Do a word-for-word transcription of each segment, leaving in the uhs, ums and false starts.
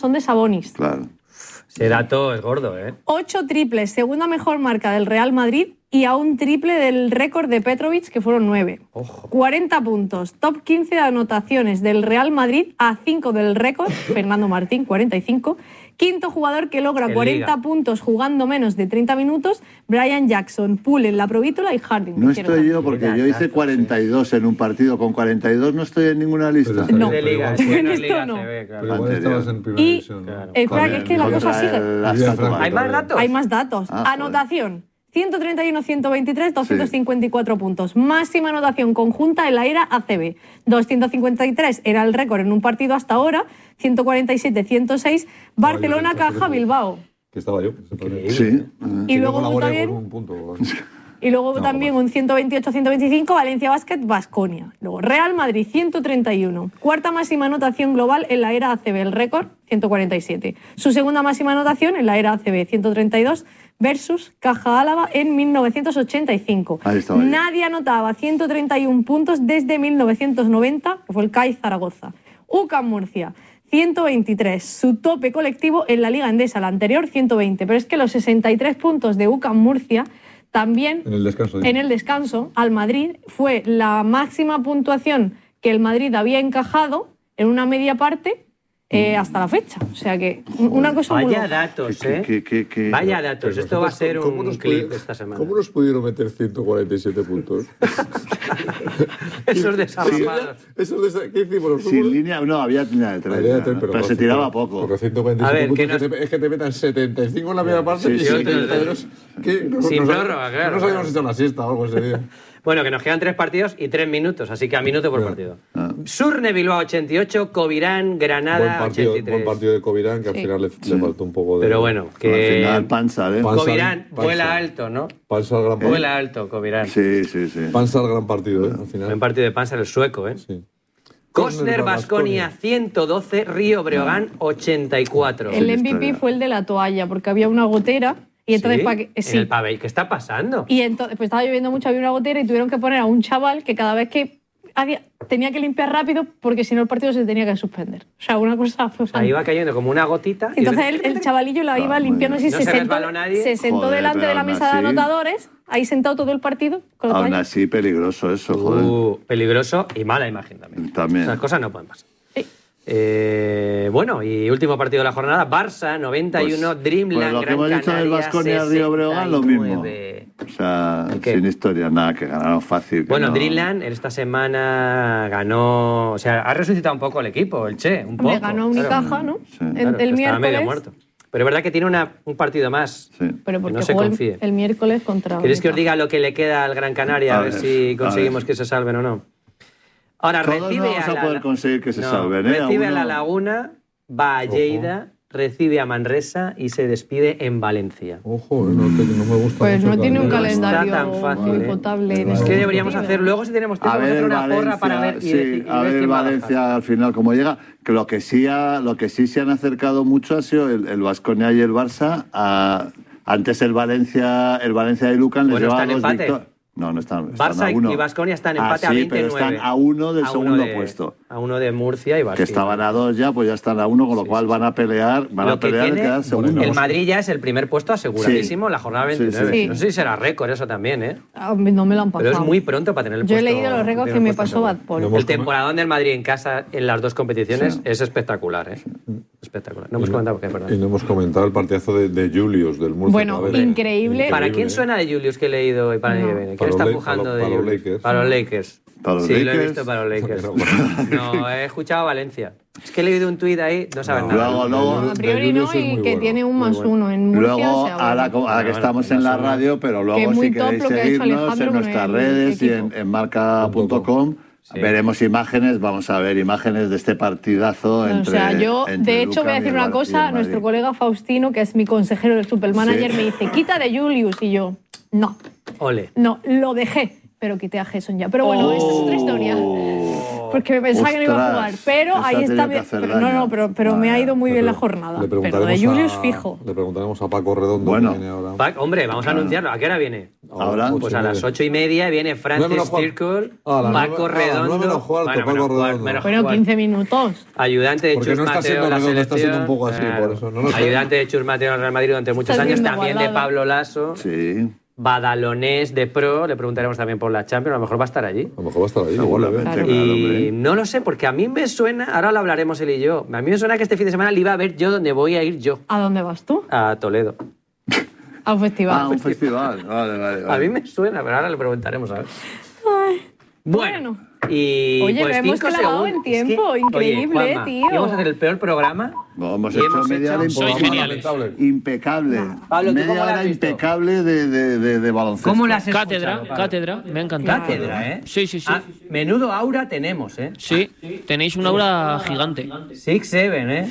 son de Sabonis. Claro. Ese dato es gordo, ¿eh? Ocho triples, segunda mejor marca del Real Madrid y a un triple del récord de Petrovic, que fueron nueve. Ojo. cuarenta puntos, top quince de anotaciones del Real Madrid, a cinco del récord, Fernando Martín, cuarenta y cinco. Quinto jugador que logra En cuarenta Liga. puntos jugando menos de treinta minutos, Brian Jackson, Poole en la Provítola y Harding. No estoy yo, porque yo hice cuarenta y dos en un partido. Con cuarenta y dos no estoy en ninguna lista. No. De Liga, Pero sí, no es esto Liga no. C B, claro. Pero igual estabas en primera Y- división, ¿no? Claro. Eh, espera, que es que la Contra cosa sigue. el Ascot Villafranca. Valdoriola. ¿Hay más datos? Hay más datos. Ah, joder. Anotación. ciento treinta y uno, ciento veintitrés, doscientos cincuenta y cuatro puntos. Máxima anotación conjunta en la era A C B. doscientos cincuenta y tres era el récord en un partido hasta ahora. ciento cuarenta y siete, ciento seis. Barcelona, Caja, Bilbao. Que estaba yo. ese partido. Sí. Y luego colaboré también, con un punto. y luego No, también vamos. un ciento veintiocho, ciento veinticinco, Valencia Basket, Baskonia. Luego Real Madrid, ciento treinta y uno. Cuarta máxima anotación global en la era A C B, el récord, ciento cuarenta y siete. Su segunda máxima anotación en la era A C B, ciento treinta y dos, versus Caja Álava en mil novecientos ochenta y cinco. Ahí estaba yo. Nadie anotaba ciento treinta y uno puntos desde mil novecientos noventa, que fue el C A I Zaragoza. U C A M Murcia, ciento veintitrés. Su tope colectivo en la Liga Endesa, la anterior, ciento veinte. Pero es que los sesenta y tres puntos de U C A M Murcia también, En el descanso. en el descanso, al Madrid, fue la máxima puntuación que el Madrid había encajado en una media parte eh, hasta la fecha. O sea que una cosa muy Vaya loca. datos, ¿eh? ¿Qué- qué- qué- Vaya datos. Pero Esto va a nosotros, ser ¿cómo un nos clip pudi- esta semana. ¿Cómo nos pudieron meter ciento cuarenta y siete puntos? Esos desarmados. Esos de esa- ¿Qué hicimos nosotros? Sin línea, no, había línea de tres. Había ya, tres, pero pero se por- tiraba por- poco. Por ciento cuarenta y A siete ver, puntos, que es que, nos- te, es que te metan setenta y cinco en la primera parte Sí, y sí, setenta y sí. dos. ¿Qué? Nos- Sin nos- prórroga, claro. No nos habíamos hecho una siesta o algo ese día. Bueno, que nos quedan tres partidos y tres minutos, así que a minuto por partido. Surne Bilbao ochenta y ocho, Covirán Buen Granada partido, ochenta y tres. buen partido de Covirán, que al Sí. final le, le faltó un poco de... Pero bueno, Al que final, panza, ¿eh? Pan- Covirán Panza- vuela Panza. alto, ¿no? Panza al gran partido. Vuela alto, Covirán. Sí, sí, sí. Panza al gran partido, ¿eh? Al final. Buen partido de Panzer, el sueco, ¿eh? Sí. Cosner Baskonia ciento doce, Río Breogán ochenta y cuatro. El M V P historia. fue el de la toalla, porque había una gotera y entonces... ¿Sí? pa' que- En sí. el pabellón. ¿Qué está pasando? Y entonces, pues estaba lloviendo mucho, había una gotera y tuvieron que poner a un chaval que cada vez que había, tenía que limpiar rápido porque si no el partido se tenía que suspender. O sea, una cosa... Ahí iba cayendo como una gotita. y- Entonces el, el chavalillo la iba Ah, limpiando así, No se, se sentó, resbaló nadie. se sentó Joder, delante pero de la aún mesa de así- anotadores, ahí sentado todo el partido con la Aún toalla. así, peligroso eso, joder. Uh, peligroso y mala imagen también. También. Esas cosas no pueden pasar. Sí. Eh, bueno, y último partido de la jornada, Barça noventa y uno, Pues- Dreamland, pues lo que Gran hemos dicho del Canaria Baskonia Río Breogán, lo mismo. sesenta y nueve. O sea, ¿El qué? sin historia, nada, que ganaron fácil. que Bueno, no- Dreamland esta semana ganó, o sea, ha resucitado un poco el equipo, el Che, un poco. Hombre, ganó Unicaja, ¿no? Sí. El, Claro, el que estaba medio miércoles. muerto. Pero es verdad que tiene una, un partido más. Sí. Pero Que porque no se jugó el, confíe. el miércoles contra... ¿Queréis que os Unicaja. diga lo que le queda al Gran Canaria? A, A ver, ver, si a conseguimos ver. que se salven o no. Ahora, Todos recibe no vamos a la- poder conseguir que se no, salven, ¿eh? A Recibe a uno- La Laguna, va a Lleida, recibe a Manresa y se despide en Valencia. Ojo, eh, no, te- no me gusta Pues mucho no tiene un No calendario. está calendario tan fácil, muy ¿eh? potable. en Es Es ese que deberíamos sentido. hacer, luego si tenemos tiempo, A vamos a ver hacer el una porra Valencia, para ver y, sí, decir- y a ver ver el quién va a bajar. Valencia al final cómo llega. Que lo que sí, ha- lo que sí se han acercado mucho ha sido el, el Baskonia y el Barça. A, antes el Valencia, el Valencia y Lucan les Bueno, llevaba están en dos empate. victorias. No, no están, están Barça a y- uno. y Baskonia están en Ah, empate a sí, veintinueve. pero están a uno del A uno segundo de- puesto. A uno de Murcia y Barça. Que estaban a dos ya, pues ya están a uno, con lo cual van a pelear, van Lo a que pelear en tiene quedar segundos. el Madrid ya es el primer puesto aseguradísimo en la jornada Sí, sí, veintinueve. sí. No sé si será récord eso también, ¿eh? Ah, no me lo han pasado. Pero es muy pronto para tener el Yo he puesto- leído los récords tener que el me puesto pasó seguro. Bad Paul. No hemos El temporadón del Madrid en casa en las dos competiciones Sí. es espectacular, ¿eh? Espectacular. No hemos comentado porque, Y perdón. no hemos comentado el partidazo de, de Julius, del Murcia. Bueno, Tavera. increíble. ¿Para Increíble, quién ¿eh? suena de Julius que he leído y para el año que viene? ¿Quién Para está los empujando Lakers, de para los Julius? Lakers. Para los Lakers. Para los sí, lo he Lakers. visto para los Lakers. Porque No, he escuchado a Valencia. Es que he leído un tuit ahí, no sabes No, nada. Luego, luego, A priori no, Julius es y muy que bueno, tiene un muy más bueno. uno en Murcia. Luego, o sea, a la, bueno. a la que Bueno, estamos bueno, en la no son- radio, pero Que luego muy si top queréis lo que ha hecho seguirnos Alejandro en con nuestras el redes y equipo. en, en marca punto com Sí. veremos imágenes, vamos a ver imágenes de este partidazo entre O sea, yo, entre de hecho, voy a Lucan y decir el una Bar- y cosa. el Nuestro Madrid. colega Faustino, que es mi consejero del Supermanager, Sí. me dice, quita de Julius. Y yo, no, Ole. no, lo dejé, pero quité a Gerson ya. Pero bueno, esta es otra historia. Porque pensaba que no iba a jugar. Pero esa ahí tenía está que bien. hacer Pero no, daño. no, pero, pero me ha ido muy Le bien la pre- jornada. le Pero preguntaremos de Julius a- fijo. Le preguntaremos a Paco Redondo, Bueno. que viene ahora. Pac, hombre, vamos a anunciarlo. ¿A qué hora viene? Ahora, ocho Pues y a media. las ocho y media viene Nueve Francis menos cuarto. Circle, A las Paco nueve- a las Redondo. nueve menos cuarto, Bueno, Paco menos cuarto, Redondo. menos Bueno, cuarto. quince minutos. Ayudante de Porque Chus no está Mateo siendo en la redondo, está siendo selección. un poco así, Claro. por eso, no lo sé. Ayudante de Chus Mateo en el Real Madrid durante muchos Está años, siendo también de igualado. Pablo Lasso. Sí. Badalonés de Pro, le preguntaremos también por la Champions, a lo mejor va a estar allí. A lo mejor va a estar ahí. igual, Seguramente, ¿eh? Claro. claro, Y hombre. no lo sé, porque a mí me suena, ahora lo hablaremos él y yo, a mí me suena que este fin de semana le iba a ver yo donde voy a ir yo, ¿A dónde vas tú? a Toledo. A un festival. Ah, un festival. Vale, vale, vale. A mí me suena, pero ahora le preguntaremos a ver. Ay, Bueno, y Oye, pues lo hemos cinco clavado segundos. en tiempo, Es que, oye, increíble, Juanma, tío. íbamos a hacer el peor programa. No, hemos y hecho hemos media hora hecho- Sois impecable. geniales. Impecable. Pablo, ¿tú media cómo la has hora visto? impecable de, de, de, de baloncesto. ¿Cómo la has escuchado, Cátedra, Pablo? cátedra, me ha encantado. Cátedra, ¿eh? Sí, sí, sí. Ah, menudo aura tenemos, ¿eh? Sí, tenéis un aura gigante. Six, seven, ¿eh?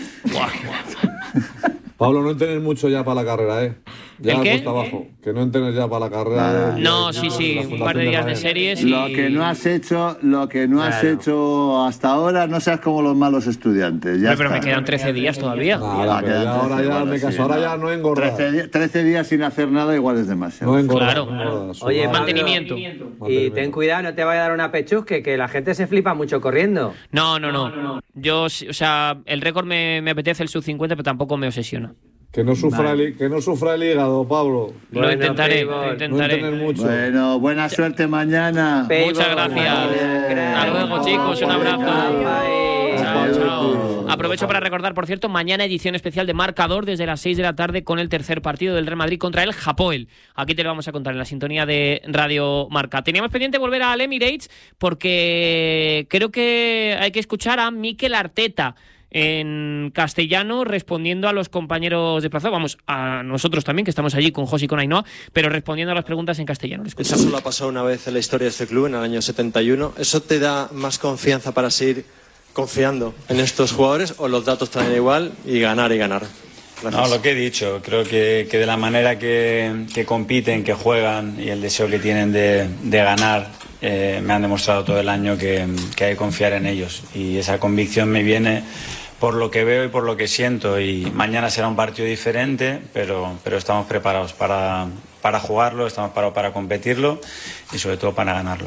Pablo, no entrenes mucho ya para la carrera, ¿eh? Ya ¿El qué? cuesta abajo. Que no entrenes ya para la carrera. Nada. de- No, de- sí, de sí, la un Fundación par de días de Madrid. series y... Lo que no has hecho, lo que no has Claro. hecho hasta ahora, no seas como los malos estudiantes. Ya Hombre, pero me está. quedan trece días todavía. Nada, Ah, pero quedan ya ahora trece, ya bueno, me sí, caso. Ahora no. ya no engordar. trece, di- trece días sin hacer nada igual es demasiado. No engordar. Claro. no engordar, Oye, sudar. Pablo, Mantenimiento. Y Mantenimiento. ten cuidado, no te vaya a dar una pechusque, que la gente se flipa mucho corriendo. No, no, no. Yo, sí, o sea, el récord me, me apetece el sub cincuenta, pero tampoco me obsesiona. Que no sufra el, que no sufra el hígado, Pablo. Lo Bueno, intentaré, Playboy. lo No intentaré. entrenes mucho. Bueno, buena suerte mañana. Playboy, Muchas gracias. Playboy, Hasta luego, chicos. Un abrazo. Bye. Chao, chao. Bye. Aprovecho para recordar, por cierto, mañana edición especial de Marcador desde las seis de la tarde con el tercer partido del Real Madrid contra el Hapoel. Aquí te lo vamos a contar en la sintonía de Radio Marca. Teníamos pendiente volver al Emirates porque creo que hay que escuchar a Mikel Arteta en castellano respondiendo a los compañeros de plaza, vamos, a nosotros también que estamos allí con José y con Ainhoa, pero respondiendo a las preguntas en castellano. Lo Eso escuchamos. solo ha pasado una vez en la historia de este club, en el año setenta y uno. ¿Eso te da más confianza para seguir confiando en estos jugadores o los datos te dan igual y ganar y ganar? Gracias. No, lo que he dicho, creo que, que de la manera que, que compiten, que juegan y el deseo que tienen de, de ganar, eh, me han demostrado todo el año que, que hay que confiar en ellos. Y esa convicción me viene por lo que veo y por lo que siento. Y mañana será un partido diferente, pero, pero estamos preparados para, para jugarlo, estamos preparados para competirlo y sobre todo para ganarlo.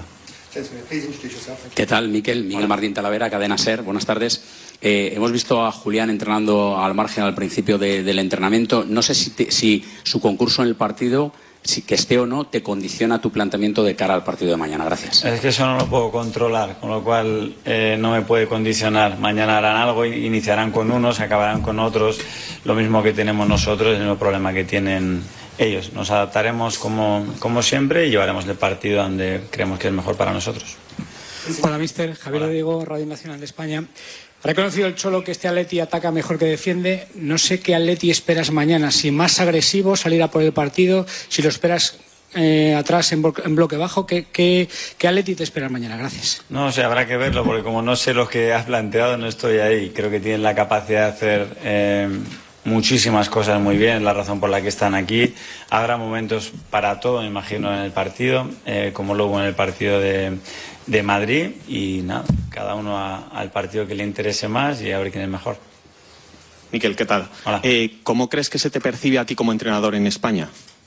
¿Qué tal, Miquel? Miguel Martín Talavera, Cadena SER. Buenas tardes. Eh, hemos visto a Julián entrenando al margen al principio de, del entrenamiento. No sé si, te, si su concurso en el partido, si que esté o no, te condiciona tu planteamiento de cara al partido de mañana. Gracias. Es que eso no lo puedo controlar, con lo cual eh, no me puede condicionar. Mañana harán algo, iniciarán con unos, acabarán con otros. Lo mismo que tenemos nosotros, el mismo problema que tienen ellos. Nos adaptaremos como, como siempre y llevaremos el partido donde creemos que es mejor para nosotros. Hola, mister. Javier Diego, Radio Nacional de España. Ha reconocido el Cholo que este Atleti ataca mejor que defiende. No sé qué Atleti esperas mañana. Si más agresivo, salir a por el partido. Si lo esperas eh, atrás en, blo en bloque bajo. ¿Qué, qué, ¿Qué Atleti te esperas mañana? Gracias. No sé, habrá que verlo, porque como no sé lo que has planteado, no estoy ahí. Creo que tienen la capacidad de hacer eh, muchísimas cosas muy bien, la razón por la que están aquí. Habrá momentos para todo, me imagino, en el partido, eh, como luego en el partido de, de Madrid. Y nada, cada uno a, al partido que le interese más y a ver quién es mejor. Miquel, ¿qué tal? Hola. Eh, ¿Cómo crees que se te percibe a ti como entrenador en España?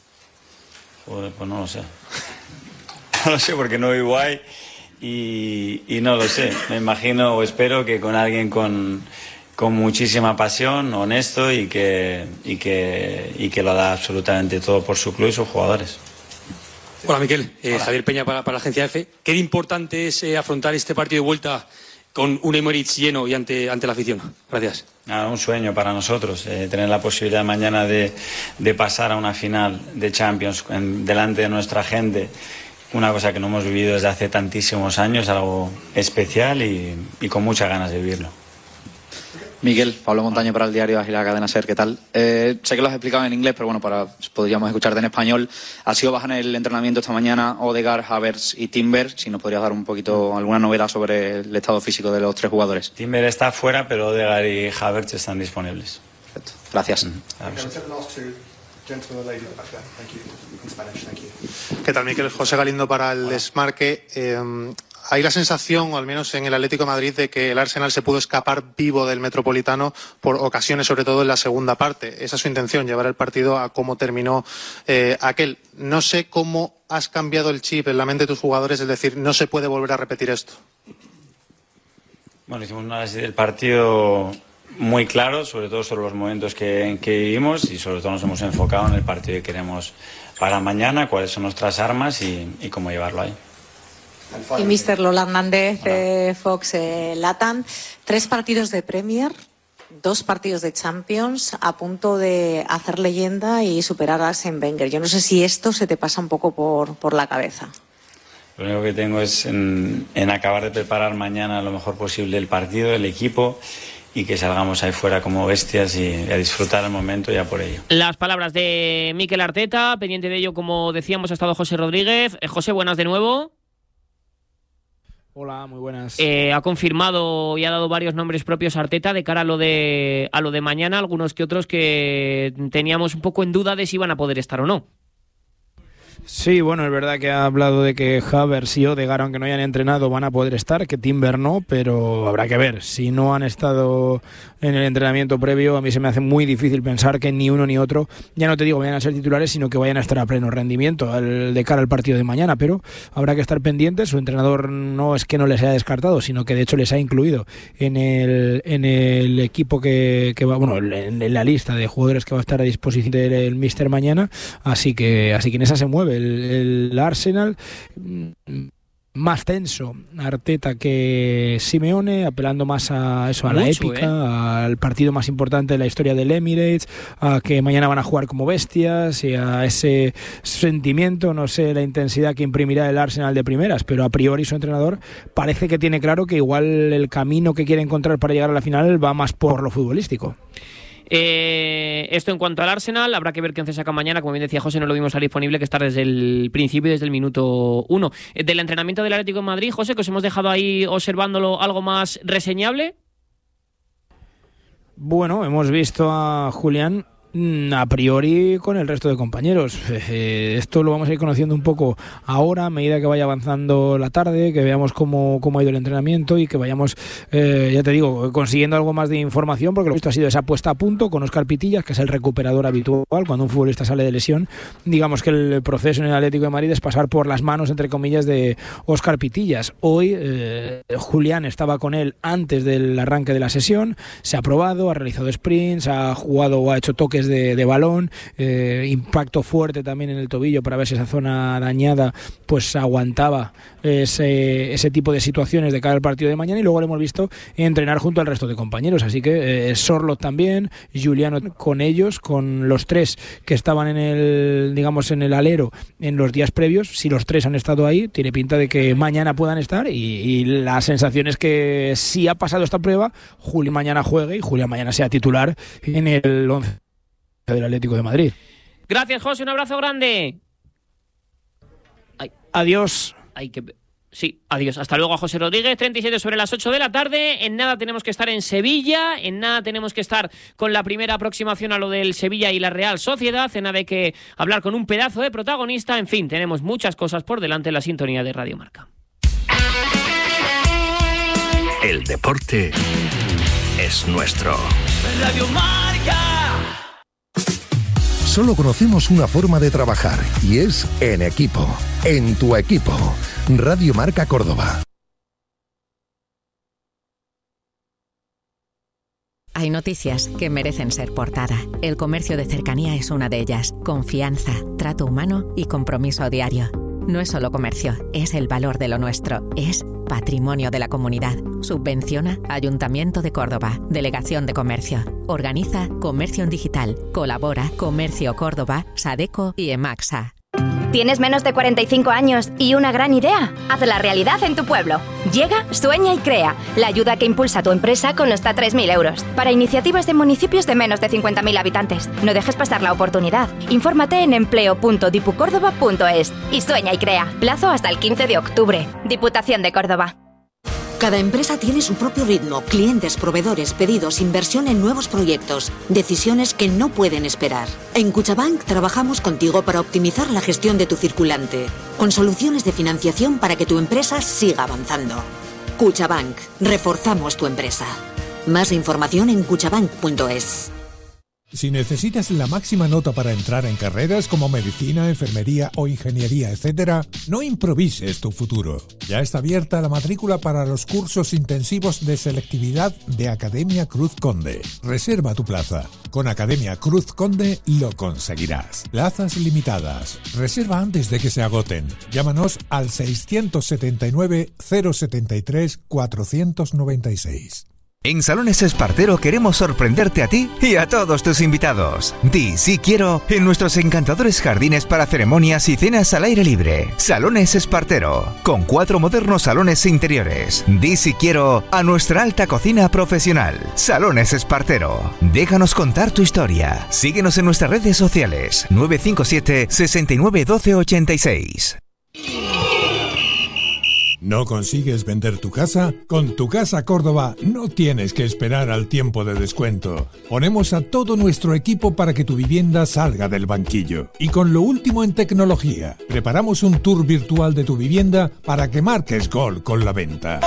Pues, pues no lo sé. No lo sé porque no vivo ahí y, y no lo sé. Me imagino o espero que con alguien con, con muchísima pasión, honesto y que, y, que, y que lo da absolutamente todo por su club y sus jugadores. Hola, Miquel. Eh, Javier Peña para, para la Agencia EFE. ¿Qué de importante es eh, afrontar este partido de vuelta con un Emirates lleno y ante, ante la afición? Gracias. Ah, un sueño para nosotros, eh, tener la posibilidad mañana de, de pasar a una final de Champions en, delante de nuestra gente. Una cosa que no hemos vivido desde hace tantísimos años, algo especial y, y con muchas ganas de vivirlo. Miguel, Pablo Montaño para el diario Ágil, la Cadena SER, ¿qué tal? Eh, sé que lo has explicado en inglés, pero bueno, para podríamos escucharte en español. Ha sido baja en el entrenamiento esta mañana Odegaard, Havertz y Timber. Si nos podrías dar un poquito alguna novedad sobre el estado físico de los tres jugadores. Timber está fuera, pero Odegaard y Havertz están disponibles. Perfecto. Gracias. Mm, claro. ¿Qué tal, Miquel? José Galindo para el Desmarque. Eh, hay la sensación, o al menos en el Atlético de Madrid, de que el Arsenal se pudo escapar vivo del Metropolitano por ocasiones, sobre todo en la segunda parte. Esa es su intención, llevar el partido a cómo terminó eh, aquel. No sé cómo has cambiado el chip en la mente de tus jugadores, es decir, no se puede volver a repetir esto. Bueno, hicimos un análisis del partido muy claro, sobre todo sobre los momentos que, que vivimos, y sobre todo nos hemos enfocado en el partido que queremos para mañana, cuáles son nuestras armas y, y cómo llevarlo ahí. Y mister Lola Hernández, eh, Fox eh, Latam, tres partidos de Premier, dos partidos de Champions, a punto de hacer leyenda y superar a Arsène Wenger. Yo no sé si esto se te pasa un poco por, por la cabeza. Lo único que tengo es en, en acabar de preparar mañana lo mejor posible el partido, el equipo, y que salgamos ahí fuera como bestias y a disfrutar el momento ya por ello. Las palabras de Mikel Arteta, pendiente de ello, como decíamos, ha estado José Rodríguez. Eh, José, buenas de nuevo. Hola, muy buenas. Eh, ha confirmado y ha dado varios nombres propios Arteta de cara a lo de, a lo de mañana, algunos que otros que teníamos un poco en duda de si iban a poder estar o no. Sí, bueno, es verdad que ha hablado de que Havertz y Odegaard, aunque no hayan entrenado, van a poder estar, que Timber no, pero habrá que ver. Si no han estado en el entrenamiento previo, a mí se me hace muy difícil pensar que ni uno ni otro, ya no te digo vayan a ser titulares, sino que vayan a estar a pleno rendimiento al, de cara al partido de mañana, pero habrá que estar pendientes. Su entrenador no es que no les haya descartado, sino que de hecho les ha incluido en el, en el equipo que, que va, bueno, en, en la lista de jugadores que va a estar a disposición del míster mañana, así que, así que en esa se mueve El, el Arsenal, más tenso Arteta que Simeone, apelando más a eso, a la Mucho, épica, eh. al partido más importante de la historia del Emirates, a que mañana van a jugar como bestias y a ese sentimiento, no sé la intensidad que imprimirá el Arsenal de primeras, pero a priori su entrenador parece que tiene claro que igual el camino que quiere encontrar para llegar a la final va más por lo futbolístico. Eh, esto en cuanto al Arsenal, habrá que ver qué once saca mañana. Como bien decía José, no lo vimos estar disponible, que estar desde el principio y desde el minuto uno. Del entrenamiento del Atlético de Madrid, José, que os hemos dejado ahí observándolo, ¿algo más reseñable? Bueno, hemos visto a Julián a priori con el resto de compañeros. Eh, esto lo vamos a ir conociendo un poco ahora, a medida que vaya avanzando la tarde, que veamos cómo, cómo ha ido el entrenamiento y que vayamos, eh, ya te digo, consiguiendo algo más de información, porque lo que ha sido esa puesta a punto con Óscar Pitillas, que es el recuperador habitual cuando un futbolista sale de lesión. Digamos que el proceso en el Atlético de Madrid es pasar por las manos, entre comillas, de Óscar Pitillas. Hoy eh, Julián estaba con él antes del arranque de la sesión, se ha probado, ha realizado sprints, ha jugado o ha hecho toques De, de balón, eh, impacto fuerte también en el tobillo para ver si esa zona dañada pues aguantaba ese, ese tipo de situaciones de cara al partido de mañana, y luego lo hemos visto entrenar junto al resto de compañeros, así que eh, Sorloth también, Juliano con ellos, con los tres que estaban en el, digamos, en el alero en los días previos. Si los tres han estado ahí, tiene pinta de que mañana puedan estar, y, y la sensación es que si ha pasado esta prueba, Juli mañana juegue y Julián mañana sea titular en el once del Atlético de Madrid. Gracias, José, un abrazo grande. Ay. Adiós. Ay, que... Sí, adiós. Hasta luego a José Rodríguez. treinta y siete sobre las ocho de la tarde. En nada tenemos que estar en Sevilla. En nada tenemos que estar con la primera aproximación a lo del Sevilla y la Real Sociedad. En nada hay que hablar con un pedazo de protagonista. En fin, tenemos muchas cosas por delante en la sintonía de Radio Marca. El deporte es nuestro. Radio Marca. Solo conocemos una forma de trabajar, y es en equipo. En tu equipo. Radio Marca Córdoba. Hay noticias que merecen ser portada. El comercio de cercanía es una de ellas. Confianza, trato humano y compromiso diario. No es solo comercio, es el valor de lo nuestro. Es patrimonio de la comunidad. Subvenciona Ayuntamiento de Córdoba. Delegación de Comercio. Organiza Comercio en Digital. Colabora Comercio Córdoba, Sadeco y Emaxa. ¿Tienes menos de cuarenta y cinco años y una gran idea? Hazla realidad en tu pueblo. Llega, sueña y crea. La ayuda que impulsa tu empresa con hasta tres mil euros. Para iniciativas de municipios de menos de cincuenta mil habitantes. No dejes pasar la oportunidad. Infórmate en empleo punto dipucórdoba punto es. Y sueña y crea. Plazo hasta el quince de octubre. Diputación de Córdoba. Cada empresa tiene su propio ritmo, clientes, proveedores, pedidos, inversión en nuevos proyectos, decisiones que no pueden esperar. En Cuchabank trabajamos contigo para optimizar la gestión de tu circulante, con soluciones de financiación para que tu empresa siga avanzando. Cuchabank, reforzamos tu empresa. Más información en cuchabank punto es. Si necesitas la máxima nota para entrar en carreras como medicina, enfermería o ingeniería, etcétera, no improvises tu futuro. Ya está abierta la matrícula para los cursos intensivos de selectividad de Academia Cruz Conde. Reserva tu plaza. Con Academia Cruz Conde lo conseguirás. Plazas limitadas. Reserva antes de que se agoten. Llámanos al seiscientos setenta y nueve, cero setenta y tres, cuatrocientos noventa y seis. En Salones Espartero queremos sorprenderte a ti y a todos tus invitados. Di sí quiero en nuestros encantadores jardines para ceremonias y cenas al aire libre. Salones Espartero, con cuatro modernos salones interiores. Di sí quiero a nuestra alta cocina profesional. Salones Espartero. Déjanos contar tu historia. Síguenos en nuestras redes sociales. nueve cinco siete, sesenta y nueve, doce, ochenta y seis. ¿No consigues vender tu casa? Con Tu Casa Córdoba no tienes que esperar al tiempo de descuento. Ponemos a todo nuestro equipo para que tu vivienda salga del banquillo. Y con lo último en tecnología, preparamos un tour virtual de tu vivienda para que marques gol con la venta.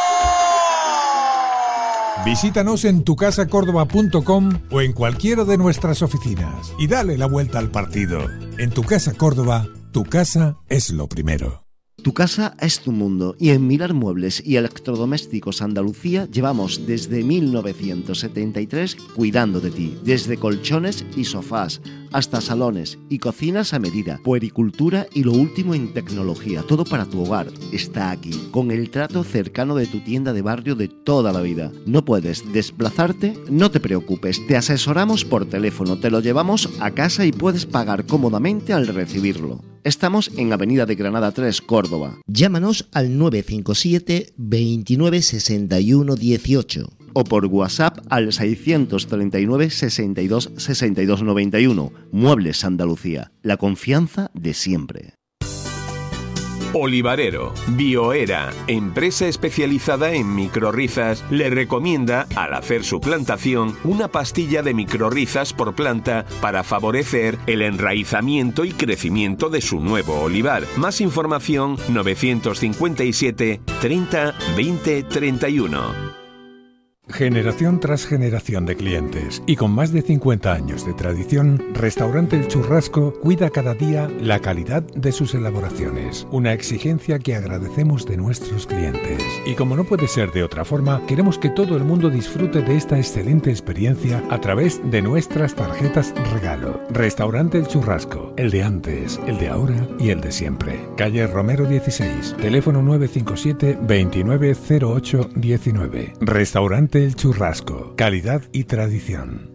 Visítanos en tu casa córdoba punto com o en cualquiera de nuestras oficinas y dale la vuelta al partido. En Tu Casa Córdoba, tu casa es lo primero. Tu casa es tu mundo y en Mirar Muebles y Electrodomésticos Andalucía llevamos desde mil novecientos setenta y tres cuidando de ti, desde colchones y sofás hasta salones y cocinas a medida, puericultura y lo último en tecnología, todo para tu hogar está aquí, con el trato cercano de tu tienda de barrio de toda la vida. ¿No puedes desplazarte? No te preocupes, te asesoramos por teléfono, te lo llevamos a casa y puedes pagar cómodamente al recibirlo. Estamos en Avenida de Granada tres, Córdoba. Llámanos al nueve cinco siete, veintinueve, sesenta y uno, dieciocho. O por WhatsApp al seiscientos treinta y nueve, sesenta y dos, sesenta y dos, noventa y uno. Muebles Andalucía, la confianza de siempre. Olivarero, Bioera, empresa especializada en microrrizas, le recomienda, al hacer su plantación, una pastilla de microrrizas por planta para favorecer el enraizamiento y crecimiento de su nuevo olivar. Más información novecientos cincuenta y siete, treinta, veinte, treinta y uno. Generación tras generación de clientes y con más de cincuenta años de tradición, Restaurante El Churrasco cuida cada día la calidad de sus elaboraciones, una exigencia que agradecemos de nuestros clientes. Y como no puede ser de otra forma, queremos que todo el mundo disfrute de esta excelente experiencia a través de nuestras tarjetas regalo. Restaurante El Churrasco, el de antes, el de ahora y el de siempre. Calle Romero dieciséis, teléfono nueve cinco siete, veintinueve, cero ocho, diecinueve. Restaurante El Churrasco, calidad y tradición.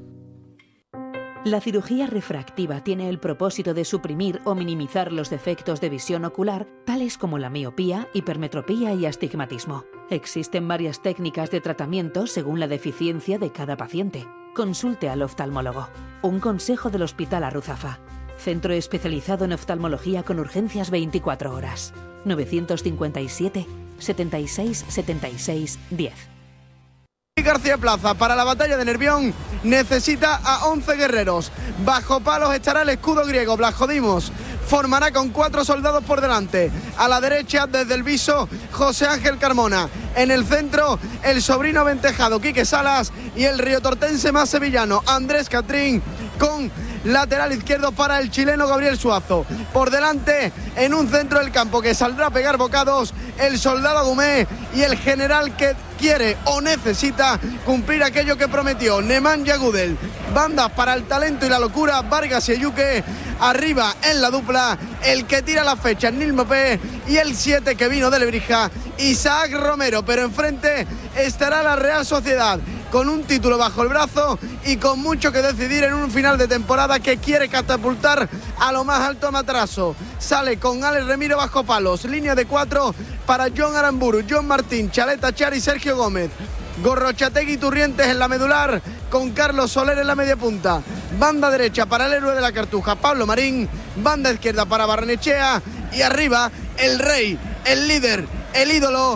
La cirugía refractiva tiene el propósito de suprimir o minimizar los defectos de visión ocular, tales como la miopía, hipermetropía y astigmatismo. Existen varias técnicas de tratamiento según la deficiencia de cada paciente. Consulte al oftalmólogo. Un consejo del Hospital Arruzafa. Centro especializado en oftalmología con urgencias veinticuatro horas. novecientos cincuenta y siete, setenta y seis, setenta y seis, diez. García Plaza para la batalla de Nervión necesita a once guerreros. Bajo palos estará el escudo griego Blasjodimos. Formará con cuatro soldados por delante. A la derecha, desde el viso, José Ángel Carmona. En el centro, el sobrino ventejado Quique Salas y el riotortense más sevillano Andrés Catrín, con lateral izquierdo para el chileno Gabriel Suazo. Por delante, en un centro del campo que saldrá a pegar bocados, el soldado Gumé y el general que quiere o necesita cumplir aquello que prometió, Nemanja Gudel. Bandas para el talento y la locura, Vargas y Eyuque. Arriba en la dupla, el que tira la fecha, Nil Mopé, y el siete que vino de Lebrija, Isaac Romero. Pero enfrente estará la Real Sociedad, con un título bajo el brazo y con mucho que decidir en un final de temporada que quiere catapultar a lo más alto Matrazo. Sale con Alex Remiro bajo palos, línea de cuatro para John Aramburu, John Martín, Chaleta Char y Sergio Gómez. Gorrochategui y Turrientes en la medular, con Carlos Soler en la media punta. Banda derecha para el héroe de la Cartuja, Pablo Marín. Banda izquierda para Barrenechea. Y arriba, el rey, el líder, el ídolo,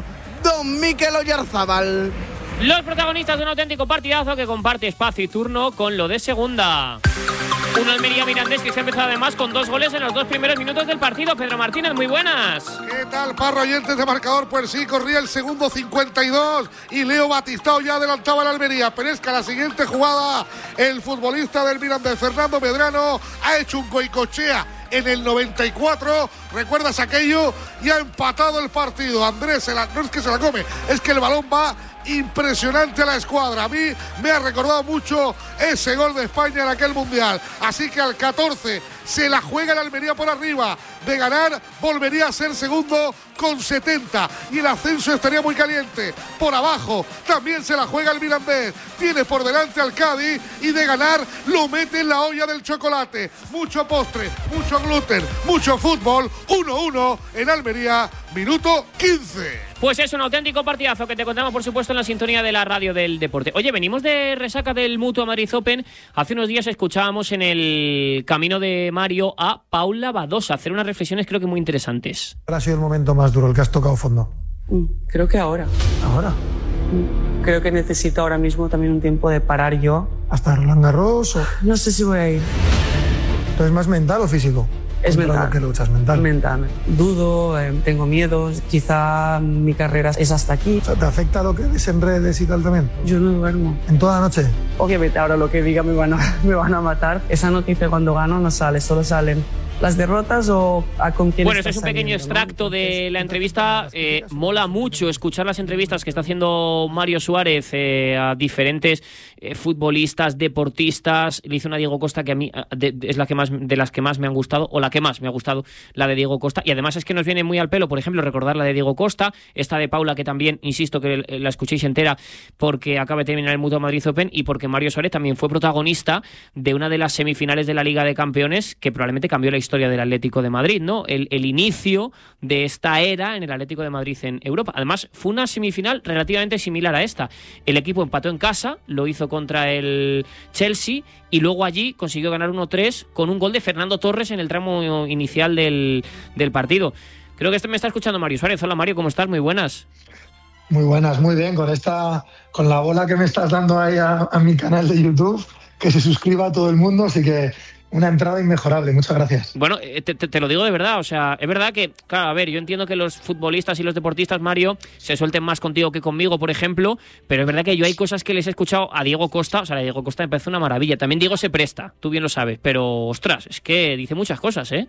don Mikel Oyarzábal. Los protagonistas de un auténtico partidazo que comparte espacio y turno con lo de segunda. Un Almería Mirandés que se ha empezado además con dos goles en los dos primeros minutos del partido. Pedro Martínez, muy buenas. ¿Qué tal, Parro? Oyentes de marcador, pues sí, corría el segundo cincuenta y dos y Leo Batistao ya adelantaba la Almería. Pero es que a la siguiente jugada, el futbolista del Mirandés, Fernando Medrano, ha hecho un goicochea en el noventa y cuatro, ¿recuerdas aquello? Y ha empatado el partido. Andrés, se la, no es que se la come, es que el balón va impresionante a la escuadra. A mí me ha recordado mucho ese gol de España en aquel Mundial. Así que al catorce se la juega el Almería por arriba. De ganar, volvería a ser segundo con setenta. Y el ascenso estaría muy caliente. Por abajo también se la juega el Mirandés. Tiene por delante al Cádiz y de ganar lo mete en la olla del chocolate. Mucho postre, mucho gluten, mucho fútbol. uno uno en Almería, minuto quince. Pues es un auténtico partidazo que te contamos, por supuesto, en la sintonía de la radio del deporte. Oye, venimos de resaca del Mutua Madrid Open. Hace unos días escuchábamos en el camino de Mario a Paula Badosa hacer unas reflexiones creo que muy interesantes. ¿Cuál ha sido el momento más duro, el que has tocado fondo? Creo que ahora. ¿Ahora? Creo que necesito ahora mismo también un tiempo de parar yo. ¿Hasta Roland Garros o...? No sé si voy a ir. ¿Entonces más mental o físico? Es mental. ¿Qué luchas? Mental. Mental. Dudo, eh, tengo miedos, quizá mi carrera es hasta aquí. O sea, ¿te afecta lo que ves en redes y tal también? Yo no duermo. ¿En toda la noche? Obviamente ahora lo que diga me van a, me van a matar. Esa noticia cuando gano no sale, solo salen las derrotas o a con quién. Bueno, este es un pequeño extracto, ¿no?, de la entrevista. Eh, mola mucho escuchar las entrevistas que está haciendo Mario Suárez eh, a diferentes eh, futbolistas, deportistas. Le hizo una a Diego Costa que a mí de, de, es la que más, de las que más me han gustado, o la que más me ha gustado, la de Diego Costa. Y además es que nos viene muy al pelo, por ejemplo, recordar la de Diego Costa, esta de Paula, que también, insisto, que la escuchéis entera porque acaba de terminar el Mutua Madrid Open, y porque Mario Suárez también fue protagonista de una de las semifinales de la Liga de Campeones que probablemente cambió la historia del Atlético de Madrid, ¿no? El, el inicio de esta era en el Atlético de Madrid en Europa. Además, fue una semifinal relativamente similar a esta. El equipo empató en casa, lo hizo contra el Chelsea, y luego allí consiguió ganar uno tres con un gol de Fernando Torres en el tramo inicial del, del partido. Creo que este me está escuchando Mario Suárez. Hola Mario, ¿cómo estás? Muy buenas. Muy buenas, muy bien. Con esta, con la bola que me estás dando ahí a, a mi canal de YouTube, que se suscriba a todo el mundo, así que una entrada inmejorable, muchas gracias. Bueno, te, te, te lo digo de verdad, o sea, es verdad que, claro, a ver, yo entiendo que los futbolistas y los deportistas, Mario, se suelten más contigo que conmigo, por ejemplo, pero es verdad que yo hay cosas que les he escuchado a Diego Costa, o sea, a Diego Costa me parece una maravilla. También Diego se presta, tú bien lo sabes, pero, ostras, es que dice muchas cosas, ¿eh?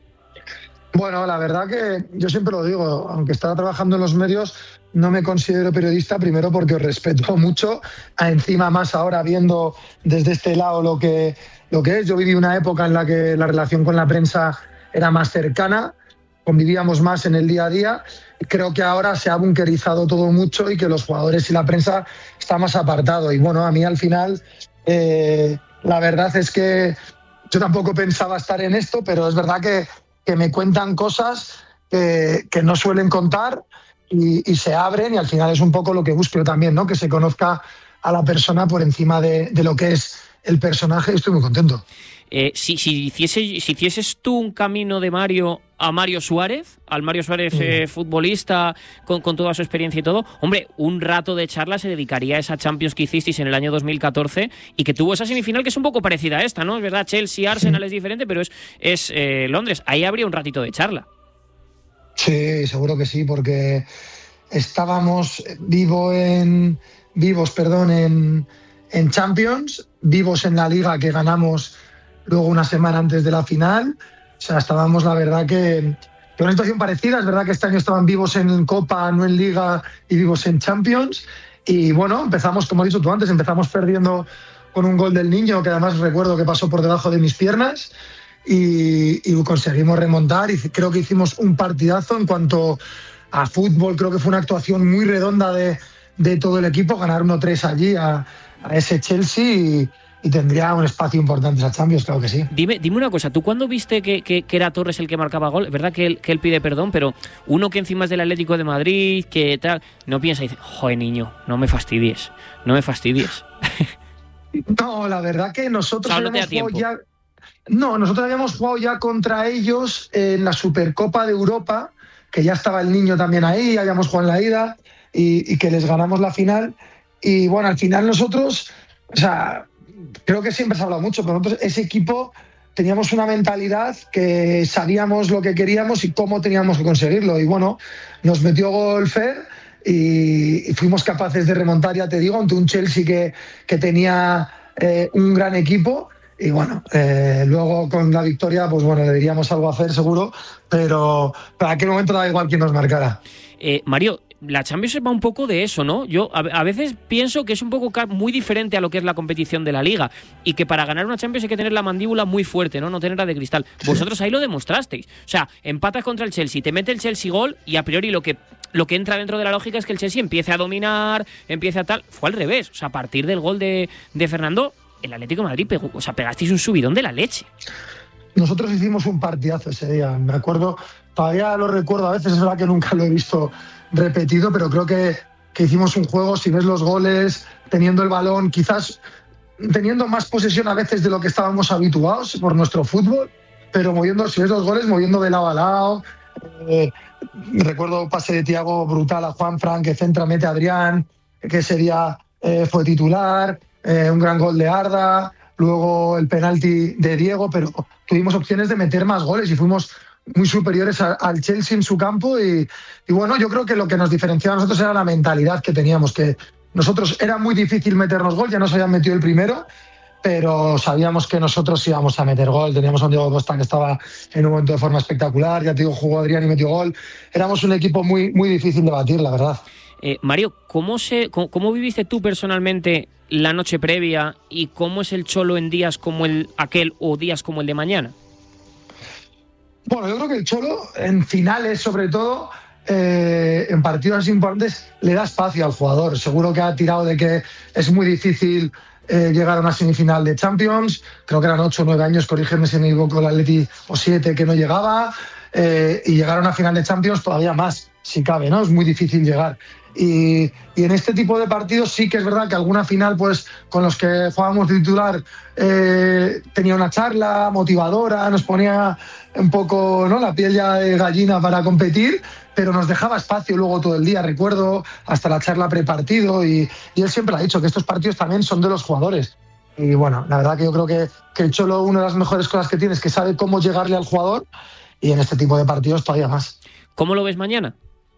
Bueno, la verdad que yo siempre lo digo, aunque estaba trabajando en los medios, no me considero periodista, primero porque os respeto mucho, encima más ahora viendo desde este lado lo que, lo que es. Yo viví una época en la que la relación con la prensa era más cercana, convivíamos más en el día a día. Creo que ahora se ha bunkerizado todo mucho y que los jugadores y la prensa están más apartados. Y bueno, a mí al final, eh, la verdad es que yo tampoco pensaba estar en esto, pero es verdad que que me cuentan cosas que, que no suelen contar y, y se abren, y al final es un poco lo que busco yo también, ¿no? Que se conozca a la persona por encima de, de lo que es el personaje, y estoy muy contento. Eh, si, si, hiciese, si hicieses tú un camino de Mario a Mario Suárez, al Mario Suárez eh, futbolista, con, con toda su experiencia y todo, hombre, un rato de charla se dedicaría a esa Champions que hicisteis en el año dos mil catorce y que tuvo esa semifinal que es un poco parecida a esta, ¿no? Es verdad, Chelsea, Arsenal sí. Es diferente, pero es, es eh, Londres. Ahí habría un ratito de charla. Sí, seguro que sí, porque estábamos vivo en, vivos perdón, en, en Champions, vivos en la Liga que ganamos luego una semana antes de la final. O sea, estábamos, la verdad, que, que una situación parecida. Es verdad que este año estaban vivos en Copa, no en Liga, y vivos en Champions. Y bueno, empezamos, como has dicho tú antes, empezamos perdiendo con un gol del Niño, que además recuerdo que pasó por debajo de mis piernas, y, y conseguimos remontar. Y creo que hicimos un partidazo en cuanto a fútbol. Creo que fue una actuación muy redonda de, de todo el equipo, ganar uno tres allí a, a ese Chelsea, y Y tendría un espacio importante esa Champions, claro que sí. Dime, dime una cosa, ¿tú cuando viste que, que, que era Torres el que marcaba gol? Es verdad que él, que él pide perdón, pero uno que encima es del Atlético de Madrid, que tal, no piensa y dice, joder, niño, no me fastidies, no me fastidies. No, la verdad que nosotros o sea, no habíamos jugado ya... No, nosotros habíamos jugado ya contra ellos en la Supercopa de Europa, que ya estaba el Niño también ahí, habíamos jugado en la ida, y, y que les ganamos la final. Y bueno, al final nosotros, o sea, creo que siempre se ha hablado mucho, pero nosotros ese equipo teníamos una mentalidad que sabíamos lo que queríamos y cómo teníamos que conseguirlo. Y bueno, nos metió gol Fer y, y fuimos capaces de remontar, ya te digo, ante un Chelsea que, que tenía eh, un gran equipo. Y bueno, eh, luego con la victoria, pues bueno, le diríamos algo a hacer seguro, pero para aquel momento daba igual quién nos marcara. Eh, Mario, la Champions va un poco de eso, ¿no? Yo a, a veces pienso que es un poco muy diferente a lo que es la competición de la Liga y que para ganar una Champions hay que tener la mandíbula muy fuerte, ¿no? No tenerla de cristal. Vosotros ahí lo demostrasteis. O sea, empatas contra el Chelsea, te mete el Chelsea gol y a priori lo que, lo que entra dentro de la lógica es que el Chelsea empiece a dominar, empiece a tal. Fue al revés. O sea, a partir del gol de, de Fernando, el Atlético de Madrid pegó, o sea, pegasteis un subidón de la leche. Nosotros hicimos un partidazo ese día, me acuerdo, todavía lo recuerdo, a veces es verdad que nunca lo he visto repetido, pero creo que, que hicimos un juego, si ves los goles, teniendo el balón, quizás teniendo más posesión a veces de lo que estábamos habituados por nuestro fútbol, pero moviendo, si ves los goles, moviendo de lado a lado. Eh, recuerdo un pase de Thiago brutal a Juanfran, que centra, mete a Adrián, que ese día eh, fue titular, eh, un gran gol de Arda, luego el penalti de Diego, pero tuvimos opciones de meter más goles y fuimos muy superiores a, al Chelsea en su campo y, y bueno, yo creo que lo que nos diferenciaba a nosotros era la mentalidad que teníamos, que nosotros era muy difícil meternos gol, ya nos habían metido el primero, pero sabíamos que nosotros íbamos a meter gol. Teníamos a un Diego Costa que estaba en un momento de forma espectacular, ya te digo, jugó Adrián y metió gol. Éramos un equipo muy, muy difícil de batir, la verdad. Eh, Mario, ¿cómo, se, cómo, ¿cómo viviste tú personalmente la noche previa y cómo es el Cholo en días como el aquel o días como el de mañana? Bueno, yo creo que el Cholo, en finales sobre todo, eh, en partidos importantes, le da espacio al jugador. Seguro que ha tirado de que es muy difícil eh, llegar a una semifinal de Champions. Creo que eran ocho o nueve años, corrígeme si me equivoco, el Atleti, o siete, que no llegaba. Eh, y llegar a una final de Champions todavía más, si cabe, ¿no? Es muy difícil llegar. Y, y en este tipo de partidos sí que es verdad que alguna final, pues con los que jugábamos de titular, eh, tenía una charla motivadora, nos ponía un poco, ¿no?, la piel ya de gallina para competir, pero nos dejaba espacio luego todo el día, recuerdo, hasta la charla prepartido, y, y él siempre ha dicho que estos partidos también son de los jugadores. Y bueno, la verdad que yo creo que, que el Cholo, una de las mejores cosas que tiene es que sabe cómo llegarle al jugador, y en este tipo de partidos todavía más. ¿Cómo lo ves mañana?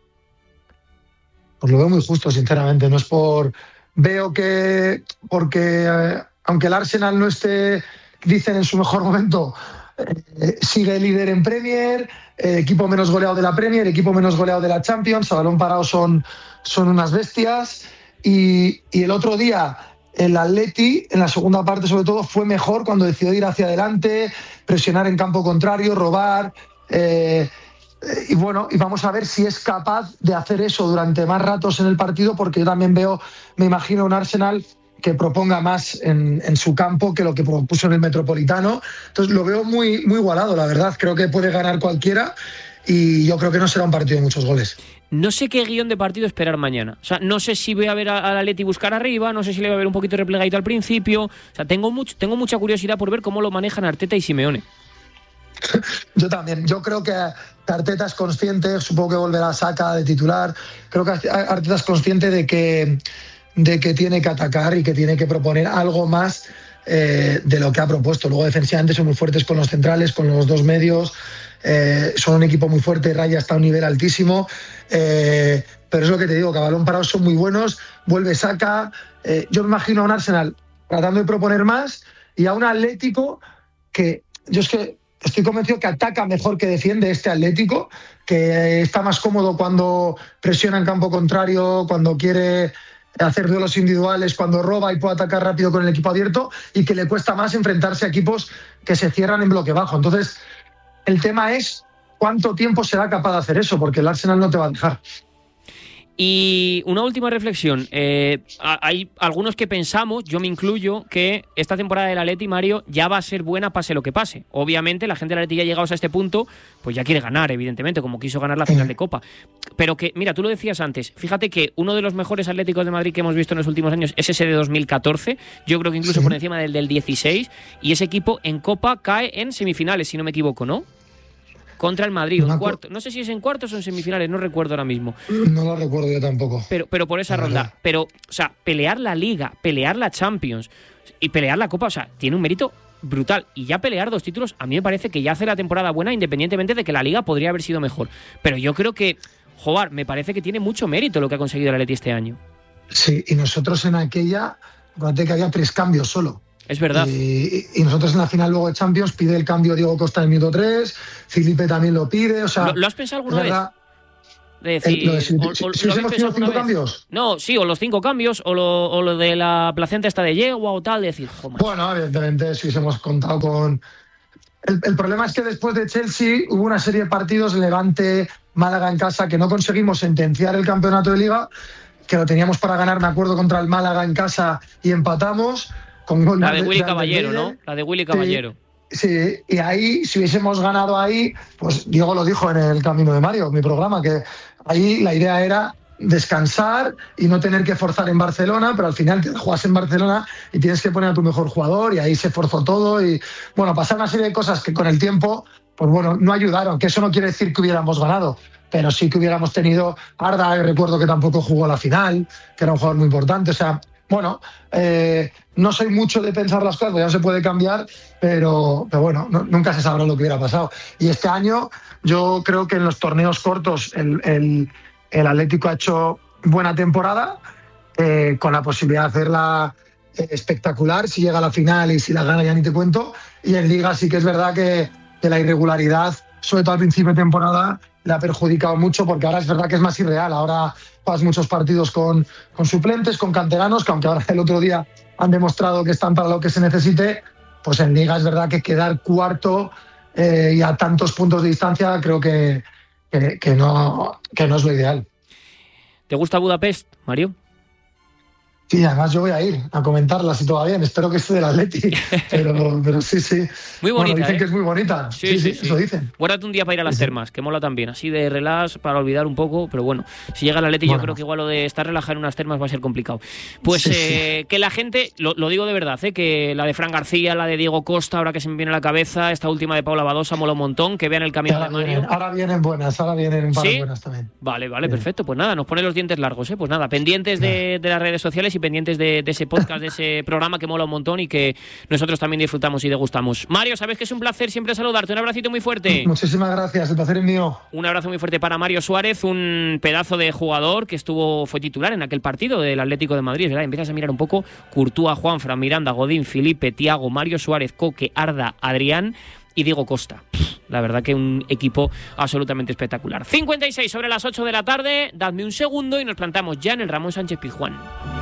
Pues lo veo muy justo, sinceramente. No es por... Veo que... Porque eh, aunque el Arsenal no esté, dicen, en su mejor momento, eh, sigue líder en Premier, eh, equipo menos goleado de la Premier, equipo menos goleado de la Champions, a balón parado son, son unas bestias. Y, y el otro día, el Atleti, en la segunda parte sobre todo, fue mejor cuando decidió ir hacia adelante, presionar en campo contrario, robar... Eh, Y bueno, y vamos a ver si es capaz de hacer eso durante más ratos en el partido, porque yo también veo, me imagino un Arsenal que proponga más en, en su campo que lo que propuso en el Metropolitano. Entonces lo veo muy, muy igualado, la verdad. Creo que puede ganar cualquiera y yo creo que no será un partido de muchos goles. No sé qué guión de partido esperar mañana. O sea, no sé si voy a ver al Atleti buscar arriba, no sé si le voy a ver un poquito replegadito al principio. O sea, tengo, mucho, tengo mucha curiosidad por ver cómo lo manejan Arteta y Simeone. Yo también. Yo creo que Arteta es consciente, supongo que volverá a Saka de titular. Creo que Arteta es consciente de que, de que tiene que atacar y que tiene que proponer algo más eh, de lo que ha propuesto. Luego, defensivamente, son muy fuertes con los centrales, con los dos medios. Eh, son un equipo muy fuerte. Raya está a un nivel altísimo. Eh, pero es lo que te digo, que a balón parado son muy buenos. Vuelve Saka. Eh, yo me imagino a un Arsenal tratando de proponer más y a un Atlético que yo es que estoy convencido que ataca mejor que defiende este Atlético, que está más cómodo cuando presiona en campo contrario, cuando quiere hacer duelos individuales, cuando roba y puede atacar rápido con el equipo abierto, y que le cuesta más enfrentarse a equipos que se cierran en bloque bajo. Entonces, el tema es cuánto tiempo será capaz de hacer eso, porque el Arsenal no te va a dejar. Y una última reflexión. Eh, hay algunos que pensamos, yo me incluyo, que esta temporada del Atleti, Mario, ya va a ser buena pase lo que pase. Obviamente, la gente del Atleti ya llegados a este punto, pues ya quiere ganar, evidentemente, como quiso ganar la final de Copa. Pero que, mira, tú lo decías antes, fíjate que uno de los mejores Atléticos de Madrid que hemos visto en los últimos años es ese de dos mil catorce, yo creo que incluso sí, por encima del del dieciséis, y ese equipo en Copa cae en semifinales, si no me equivoco, ¿no? contra el Madrid, no, en cuarto, no sé si es en cuartos o en semifinales, no recuerdo ahora mismo. No lo recuerdo yo tampoco. Pero, pero por esa ronda. Verdad. Pero, o sea, pelear la Liga, pelear la Champions y pelear la Copa, o sea, tiene un mérito brutal. Y ya pelear dos títulos, a mí me parece que ya hace la temporada buena, independientemente de que la Liga podría haber sido mejor. Pero yo creo que, joder, me parece que tiene mucho mérito lo que ha conseguido el Atleti este año. Sí, y nosotros en aquella, acuérdate que había tres cambios solo. Es verdad. Y, y nosotros en la final luego de Champions pide el cambio Diego Costa en el minuto tres, Felipe también lo pide, o sea... ¿Lo, ¿lo has pensado alguna vez? De decir, el, lo de, si, o, si, o, si hubiésemos tenido cinco cambios. No, sí, o los cinco cambios, o lo, o lo de la placenta esta de yegua o tal, de decir, jo, bueno, evidentemente, si hubiésemos contado con... El, el problema es que después de Chelsea hubo una serie de partidos, Levante, Málaga en casa, que no conseguimos sentenciar el campeonato de Liga, que lo teníamos para ganar, me acuerdo, contra el Málaga en casa y empatamos. Con gol la de Willy Caballero, ¿no? La de Willy Caballero. Sí, sí, y ahí, si hubiésemos ganado ahí, pues Diego lo dijo en el Camino de Mario, mi programa, que ahí la idea era descansar y no tener que forzar en Barcelona, pero al final te juegas en Barcelona y tienes que poner a tu mejor jugador, y ahí se forzó todo y, bueno, pasaron una serie de cosas que con el tiempo, pues bueno, no ayudaron, que eso no quiere decir que hubiéramos ganado, pero sí que hubiéramos tenido Arda, recuerdo que tampoco jugó a la final, que era un jugador muy importante, o sea... Bueno, eh, no soy mucho de pensar las cosas, porque ya no se puede cambiar, pero, pero bueno, no, nunca se sabrá lo que hubiera pasado. Y este año yo creo que en los torneos cortos el, el, el Atlético ha hecho buena temporada, eh, con la posibilidad de hacerla espectacular. Si llega a la final y si la gana ya ni te cuento. Y en Liga sí que es verdad que, que la irregularidad, sobre todo al principio de temporada, le ha perjudicado mucho, porque ahora es verdad que es más irreal. Ahora juegas muchos partidos con, con suplentes, con canteranos, que aunque ahora el otro día han demostrado que están para lo que se necesite, pues en Liga es verdad que quedar cuarto eh, y a tantos puntos de distancia creo que, que, que, no, que no es lo ideal. ¿Te gusta Budapest, Mario? Sí, además yo voy a ir a comentarla si todo va bien. Espero que esté del Atleti, pero, pero sí, sí. Muy bonita, bueno, dicen ¿eh? que es muy bonita. Sí, sí, sí, sí, eso dicen. Guárdate un día para ir a las sí, termas, que mola también. Así de relax, para olvidar un poco, pero bueno, si llega el Atleti, bueno, yo creo que igual lo de estar relajado en unas termas va a ser complicado. Pues sí, eh, sí. que la gente, lo, lo digo de verdad, ¿eh? Que la de Fran García, la de Diego Costa, ahora que se me viene a la cabeza, esta última de Paula Badosa, mola un montón, que vean el camino ahora de Mario. Vienen, ahora vienen buenas, ahora vienen un par ¿Sí? de buenas también. Vale, vale, bien. Perfecto. Pues nada, nos pone los dientes largos, ¿eh? Pues nada, pendientes de, de las redes sociales y pendientes de, de ese podcast, de ese programa que mola un montón y que nosotros también disfrutamos y degustamos. Mario, sabes que es un placer siempre saludarte. Un abracito muy fuerte. Muchísimas gracias, el placer es mío. Un abrazo muy fuerte para Mario Suárez, un pedazo de jugador que estuvo fue titular en aquel partido del Atlético de Madrid, ¿verdad? Empiezas a mirar un poco: Courtois, Juanfran, Miranda, Godín, Felipe, Thiago, Mario Suárez, Coque, Arda, Adrián y Diego Costa. La verdad que un equipo absolutamente espectacular. cincuenta y seis sobre las ocho de la tarde. Dadme un segundo y nos plantamos ya en el Ramón Sánchez Pizjuán.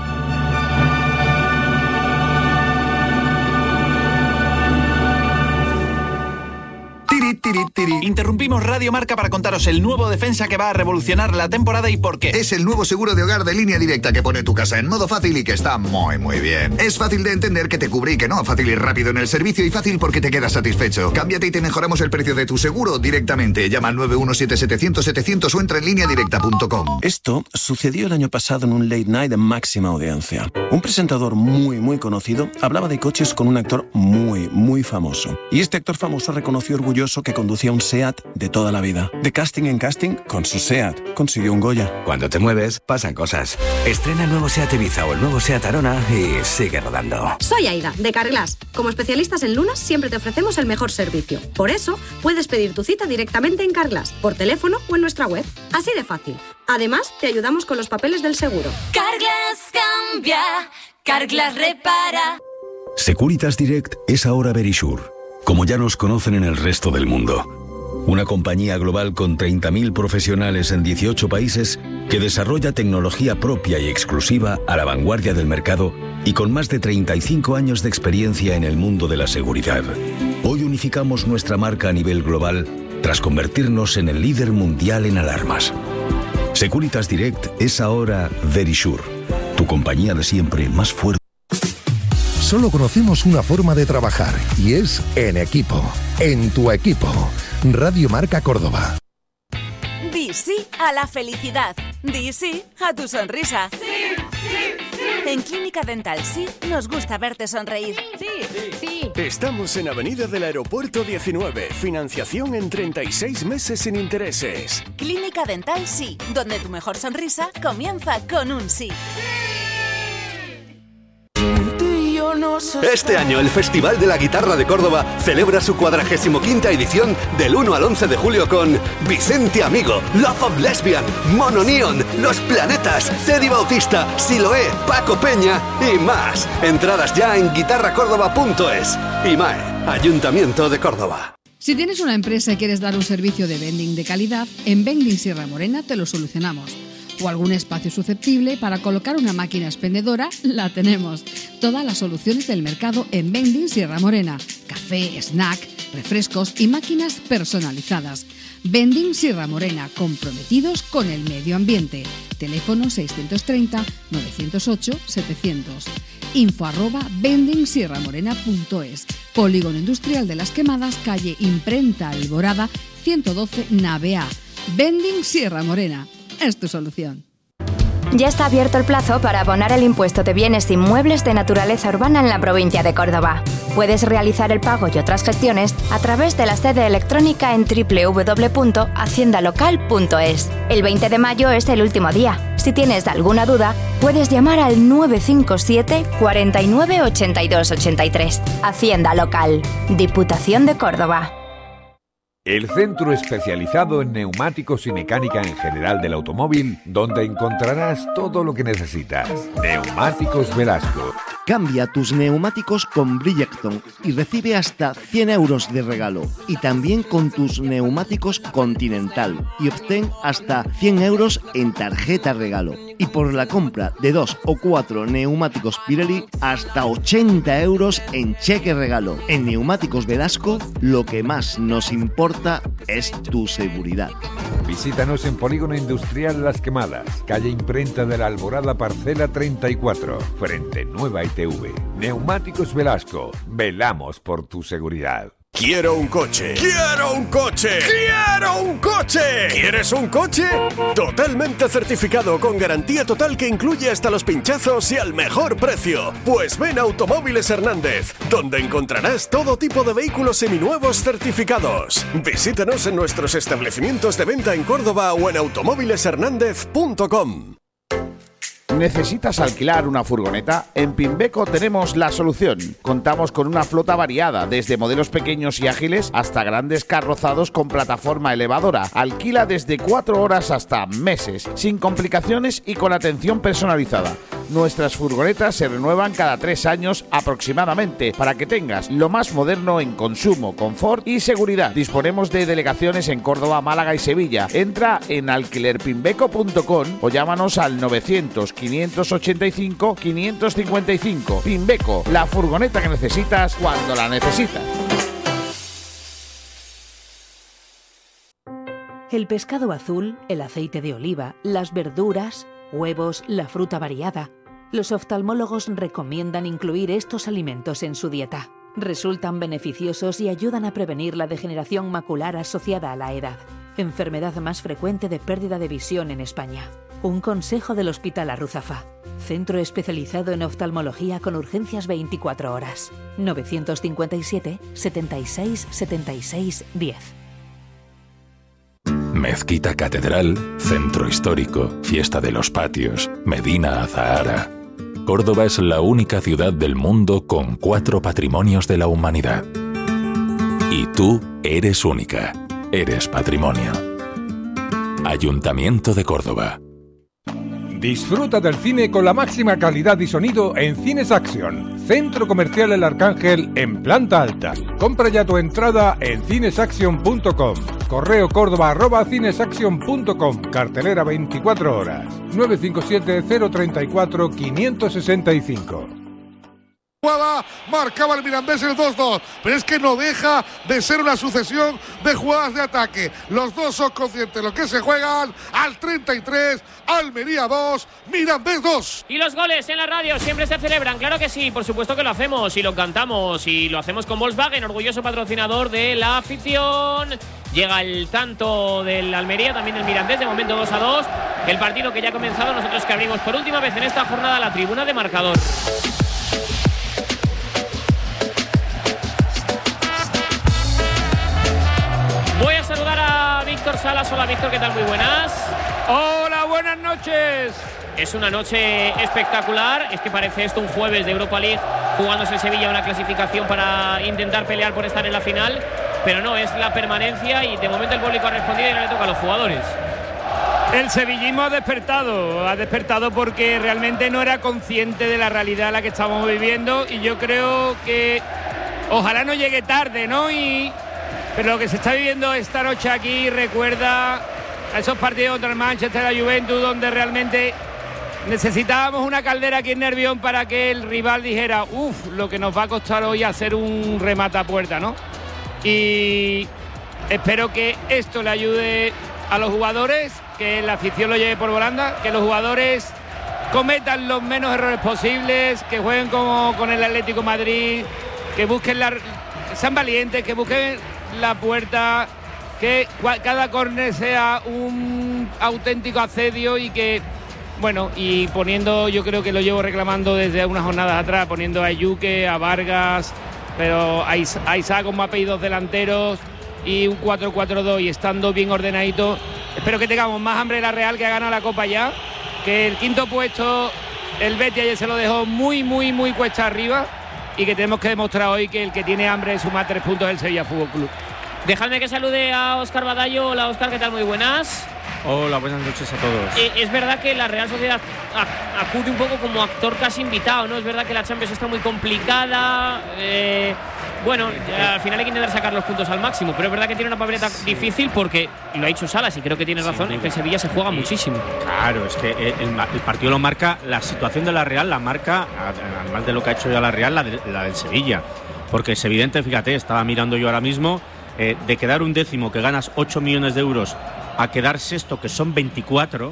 Tiri, tiri. Interrumpimos Radio Marca para contaros el nuevo defensa que va a revolucionar la temporada y por qué. Es el nuevo seguro de hogar de Línea Directa que pone tu casa en modo fácil y que está muy muy bien. Es fácil de entender, que te cubre y que no. Fácil y rápido en el servicio y fácil porque te quedas satisfecho. Cámbiate y te mejoramos el precio de tu seguro directamente. Llama al nueve uno siete setecientos setecientos o entra en línea directa punto com. Esto sucedió el año pasado en un late night de máxima audiencia. Un presentador muy muy conocido hablaba de coches con un actor muy muy famoso. Y este actor famoso reconoció orgulloso que conducía un SEAT de toda la vida. De casting en casting, con su SEAT consiguió un Goya. Cuando te mueves, pasan cosas. Estrena el nuevo SEAT Ibiza o el nuevo SEAT Arona y sigue rodando. Soy Aida, de Carglass. Como especialistas en lunas, siempre te ofrecemos el mejor servicio. Por eso, puedes pedir tu cita directamente en Carglass, por teléfono o en nuestra web. Así de fácil. Además, te ayudamos con los papeles del seguro. Carglass cambia, Carglass repara. Securitas Direct es ahora Verisure, como ya nos conocen en el resto del mundo. Una compañía global con treinta mil profesionales en dieciocho países que desarrolla tecnología propia y exclusiva a la vanguardia del mercado y con más de treinta y cinco años de experiencia en el mundo de la seguridad. Hoy unificamos nuestra marca a nivel global tras convertirnos en el líder mundial en alarmas. Securitas Direct es ahora Verisure, tu compañía de siempre más fuerte. Solo conocemos una forma de trabajar y es en equipo, en tu equipo. Radio Marca Córdoba. Di sí a la felicidad. Di sí a tu sonrisa. Sí, sí, sí. En Clínica Dental Sí nos gusta verte sonreír. Sí, sí, sí. Estamos en Avenida del Aeropuerto diecinueve. Financiación en treinta y seis meses sin intereses. Clínica Dental Sí, donde tu mejor sonrisa comienza con un sí. Este año el Festival de la Guitarra de Córdoba celebra su cuadragésimo quinta edición del uno al once de julio con Vicente Amigo, Love of Lesbian, Mono Neon, Los Planetas, Teddy Bautista, Siloé, Paco Peña y más. Entradas ya en guitarra córdoba punto es. IMAE, Ayuntamiento de Córdoba. Si tienes una empresa y quieres dar un servicio de vending de calidad, en Vending Sierra Morena te lo solucionamos. O algún espacio susceptible para colocar una máquina expendedora, la tenemos. Todas las soluciones del mercado en Vending Sierra Morena. Café, snack, refrescos y máquinas personalizadas. Vending Sierra Morena, comprometidos con el medio ambiente. Teléfono seiscientos treinta, novecientos ocho, setecientos. Info arroba vending sierra morena punto es. Polígono Industrial de Las Quemadas, calle Imprenta Alborada, ciento doce, nave A. Vending Sierra Morena. Es tu solución. Ya está abierto el plazo para abonar el impuesto de bienes inmuebles de naturaleza urbana en la provincia de Córdoba. Puedes realizar el pago y otras gestiones a través de la sede electrónica en doble u doble u doble u punto hacienda local punto es. El veinte de mayo es el último día. Si tienes alguna duda, puedes llamar al nueve cinco siete, cuarenta y nueve, ochenta y dos, ochenta y tres. Hacienda Local, Diputación de Córdoba. El centro especializado en neumáticos y mecánica en general del automóvil, donde encontrarás todo lo que necesitas. Neumáticos Velasco. Cambia tus neumáticos con Bridgestone y recibe hasta cien euros de regalo. Y también con tus neumáticos Continental y obtén hasta cien euros en tarjeta regalo. Y por la compra de dos o cuatro neumáticos Pirelli, hasta ochenta euros en cheque regalo. En Neumáticos Velasco, lo que más nos importa es tu seguridad. Visítanos en Polígono Industrial Las Quemadas, calle Imprenta de la Alborada, parcela treinta y cuatro, frente Nueva I T V. Neumáticos Velasco, velamos por tu seguridad. Quiero un coche. ¡Quiero un coche! ¡Quiero un coche! ¿Quieres un coche? Totalmente certificado, con garantía total que incluye hasta los pinchazos y al mejor precio. Pues ven a Automóviles Hernández, donde encontrarás todo tipo de vehículos seminuevos certificados. Visítanos en nuestros establecimientos de venta en Córdoba o en automóviles hernández punto com. ¿Necesitas alquilar una furgoneta? En Pimbeco tenemos la solución. Contamos con una flota variada, desde modelos pequeños y ágiles hasta grandes carrozados con plataforma elevadora. Alquila desde cuatro horas hasta meses, sin complicaciones y con atención personalizada. Nuestras furgonetas se renuevan cada tres años aproximadamente, para que tengas lo más moderno en consumo, confort y seguridad. Disponemos de delegaciones en Córdoba, Málaga y Sevilla. Entra en alquiler pimbeco punto com o llámanos al novecientos, quinientos ochenta y cinco, quinientos cincuenta y cinco. Pimbeco, la furgoneta que necesitas cuando la necesitas. El pescado azul, el aceite de oliva, las verduras, huevos, la fruta variada. Los oftalmólogos recomiendan incluir estos alimentos en su dieta. Resultan beneficiosos y ayudan a prevenir la degeneración macular asociada a la edad, enfermedad más frecuente de pérdida de visión en España. Un consejo del Hospital Arruzafa, centro especializado en oftalmología con urgencias veinticuatro horas. novecientos cincuenta y siete, setenta y seis, setenta y seis, diez. Mezquita Catedral, Centro Histórico, Fiesta de los Patios, Medina Azahara. Córdoba es la única ciudad del mundo con cuatro patrimonios de la humanidad. Y tú eres única, eres patrimonio. Ayuntamiento de Córdoba. Disfruta del cine con la máxima calidad y sonido en Cines Action, Centro Comercial El Arcángel en planta alta. Compra ya tu entrada en cines action punto com. Correo córdoba arroba cines action punto com. Cartelera veinticuatro horas. nueve cinco siete, cero tres cuatro, cinco seis cinco. jugada, marcaba el Mirandés el dos dos, pero es que no deja de ser una sucesión de jugadas de ataque. Los dos son conscientes de lo que se juegan. Al treinta y tres, Almería dos, Mirandés dos. Y los goles en la radio siempre se celebran, claro que sí, por supuesto que lo hacemos y lo cantamos y lo hacemos con Volkswagen, orgulloso patrocinador de la afición. Llega el tanto del Almería, también del Mirandés, de momento dos a dos. El partido que ya ha comenzado, nosotros que abrimos por última vez en esta jornada la tribuna de marcador. Voy a saludar a Víctor Salas. Hola Víctor, ¿qué tal? Muy buenas. Hola, buenas noches. Es una noche espectacular. Es que parece esto un jueves de Europa League, jugándose el Sevilla una clasificación para intentar pelear por estar en la final. Pero no, es la permanencia y de momento el público ha respondido y no le toca a los jugadores. El sevillismo ha despertado, ha despertado porque realmente no era consciente de la realidad en la que estamos viviendo y yo creo que ojalá no llegue tarde, ¿no? Y pero lo que se está viviendo esta noche aquí recuerda a esos partidos contra el Manchester, la Juventus, donde realmente necesitábamos una caldera aquí en Nervión para que el rival dijera, uff, lo que nos va a costar hoy hacer un remate a puerta, ¿no? Y espero que esto le ayude a los jugadores, que la afición lo lleve por volanda, que los jugadores cometan los menos errores posibles, que jueguen como con el Atlético de Madrid, que busquen la, sean valientes, que busquen la puerta, que cada córner sea un auténtico asedio y que, bueno, y poniendo, yo creo que lo llevo reclamando desde unas jornadas atrás, poniendo a Yuque, a Vargas, pero a Isaac como apellidos delanteros y un cuatro cuatro dos y estando bien ordenadito. Espero que tengamos más hambre de la Real, que ha ganado la Copa ya, que el quinto puesto el Betis ayer se lo dejó muy, muy, muy cuesta arriba y que tenemos que demostrar hoy que el que tiene hambre de sumar tres puntos es el Sevilla Fútbol Club. Dejadme que salude a Óscar Badallo. Hola Óscar, ¿qué tal? Muy buenas. Hola, buenas noches a todos. Eh, es verdad que la Real Sociedad acude un poco como actor casi invitado, ¿no? Es verdad que la Champions está muy complicada. Eh, bueno, al final hay que intentar sacar los puntos al máximo, pero es verdad que tiene una papeleta sí. difícil porque, lo ha dicho Salas y creo que tiene razón, es que el Sevilla se juega sí. muchísimo. Claro, es que el, el partido lo marca, la situación de la Real la marca, además de lo que ha hecho ya la Real, la, de, la del Sevilla. Porque es evidente, fíjate, estaba mirando yo ahora mismo, eh, de quedar un décimo que ganas ocho millones de euros a quedar sexto, que son veinticuatro,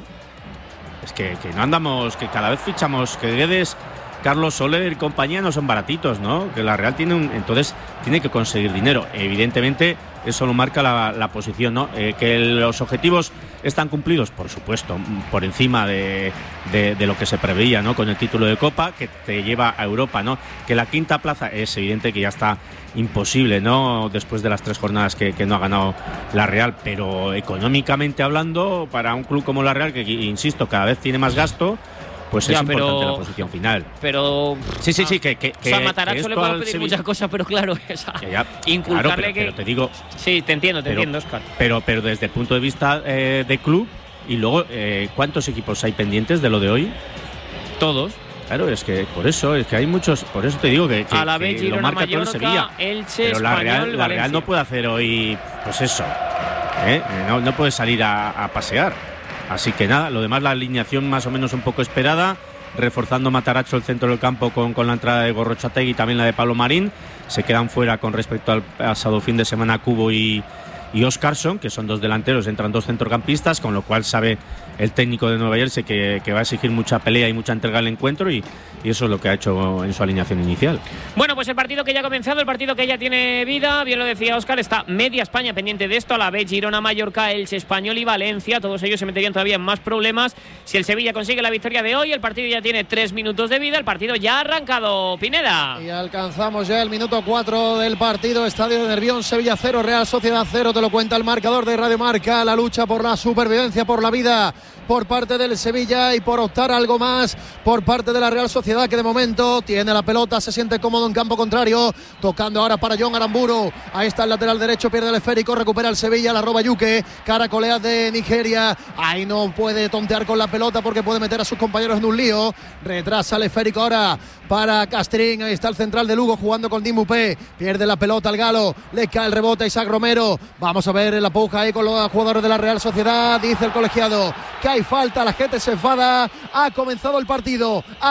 es que, que no andamos, que cada vez fichamos, que Guedes, Carlos Soler y compañía no son baratitos, ¿no? Que la Real tiene un, entonces tiene que conseguir dinero. Evidentemente eso lo marca la, la posición, ¿no? Eh, que los objetivos están cumplidos, por supuesto, por encima de, de, de lo que se preveía, ¿no? Con el título de Copa que te lleva a Europa, ¿no? Que la quinta plaza es evidente que ya está imposible, ¿no? Después de las tres jornadas que, que no ha ganado la Real, pero económicamente hablando, para un club como la Real, que insisto, cada vez tiene más gasto, pues ya, es importante pero, la posición final. Pero sí, sí, sí, que, que, o sea, Matarazzo le puedo pedir Sevilla muchas cosas, pero claro, esa, que ya, inculcarle claro, pero, que pero te digo, sí, te entiendo, te pero, entiendo, Óscar. Pero, pero desde el punto de vista eh, de club y luego eh, ¿cuántos equipos hay pendientes de lo de hoy? Todos. Claro, es que por eso es que hay muchos, por eso te digo que, que, a la vez, que Girona, lo marca Mallorca, todo el Sevilla. Elche, pero la Español, Real, la Real no puede hacer hoy, pues eso, ¿eh? no, no puede salir a, a pasear. Así que nada, lo demás la alineación más o menos un poco esperada, reforzando Matarazzo el centro del campo con, con la entrada de Gorrochategui y también la de Pablo Marín. Se quedan fuera con respecto al pasado fin de semana Cubo y, y Óscarson, que son dos delanteros, entran dos centrocampistas, con lo cual sabe el técnico de Nueva Jersey que, que va a exigir mucha pelea y mucha entrega al encuentro y, y eso es lo que ha hecho en su alineación inicial. Bueno, pues el partido que ya ha comenzado, el partido que ya tiene vida, bien lo decía Óscar, está media España pendiente de esto, a la vez Girona, Mallorca, Elche, Español y Valencia, todos ellos se meterían todavía en más problemas si el Sevilla consigue la victoria de hoy. El partido ya tiene tres minutos de vida, el partido ya ha arrancado, Pineda. Y alcanzamos ya el minuto cuatro del partido, Estadio de Nervión, Sevilla cero, Real Sociedad cero, te lo cuenta el marcador de Radio Marca, la lucha por la supervivencia, por la vida por parte del Sevilla y por optar a algo más por parte de la Real Sociedad, que de momento tiene la pelota, se siente cómodo en campo contrario, tocando ahora para John Aramburu, ahí está el lateral derecho, pierde el esférico, recupera el Sevilla, la roba Yuke, caracolea de Nigeria, ahí no puede tontear con la pelota porque puede meter a sus compañeros en un lío, retrasa el esférico ahora para Castrín, ahí está el central de Lugo jugando con Dimupé, pierde la pelota al Galo, le cae el rebote a Isaac Romero, vamos a ver la puja ahí con los jugadores de la Real Sociedad, dice el colegiado que hay falta, la gente se enfada, ha comenzado el partido, ambientazo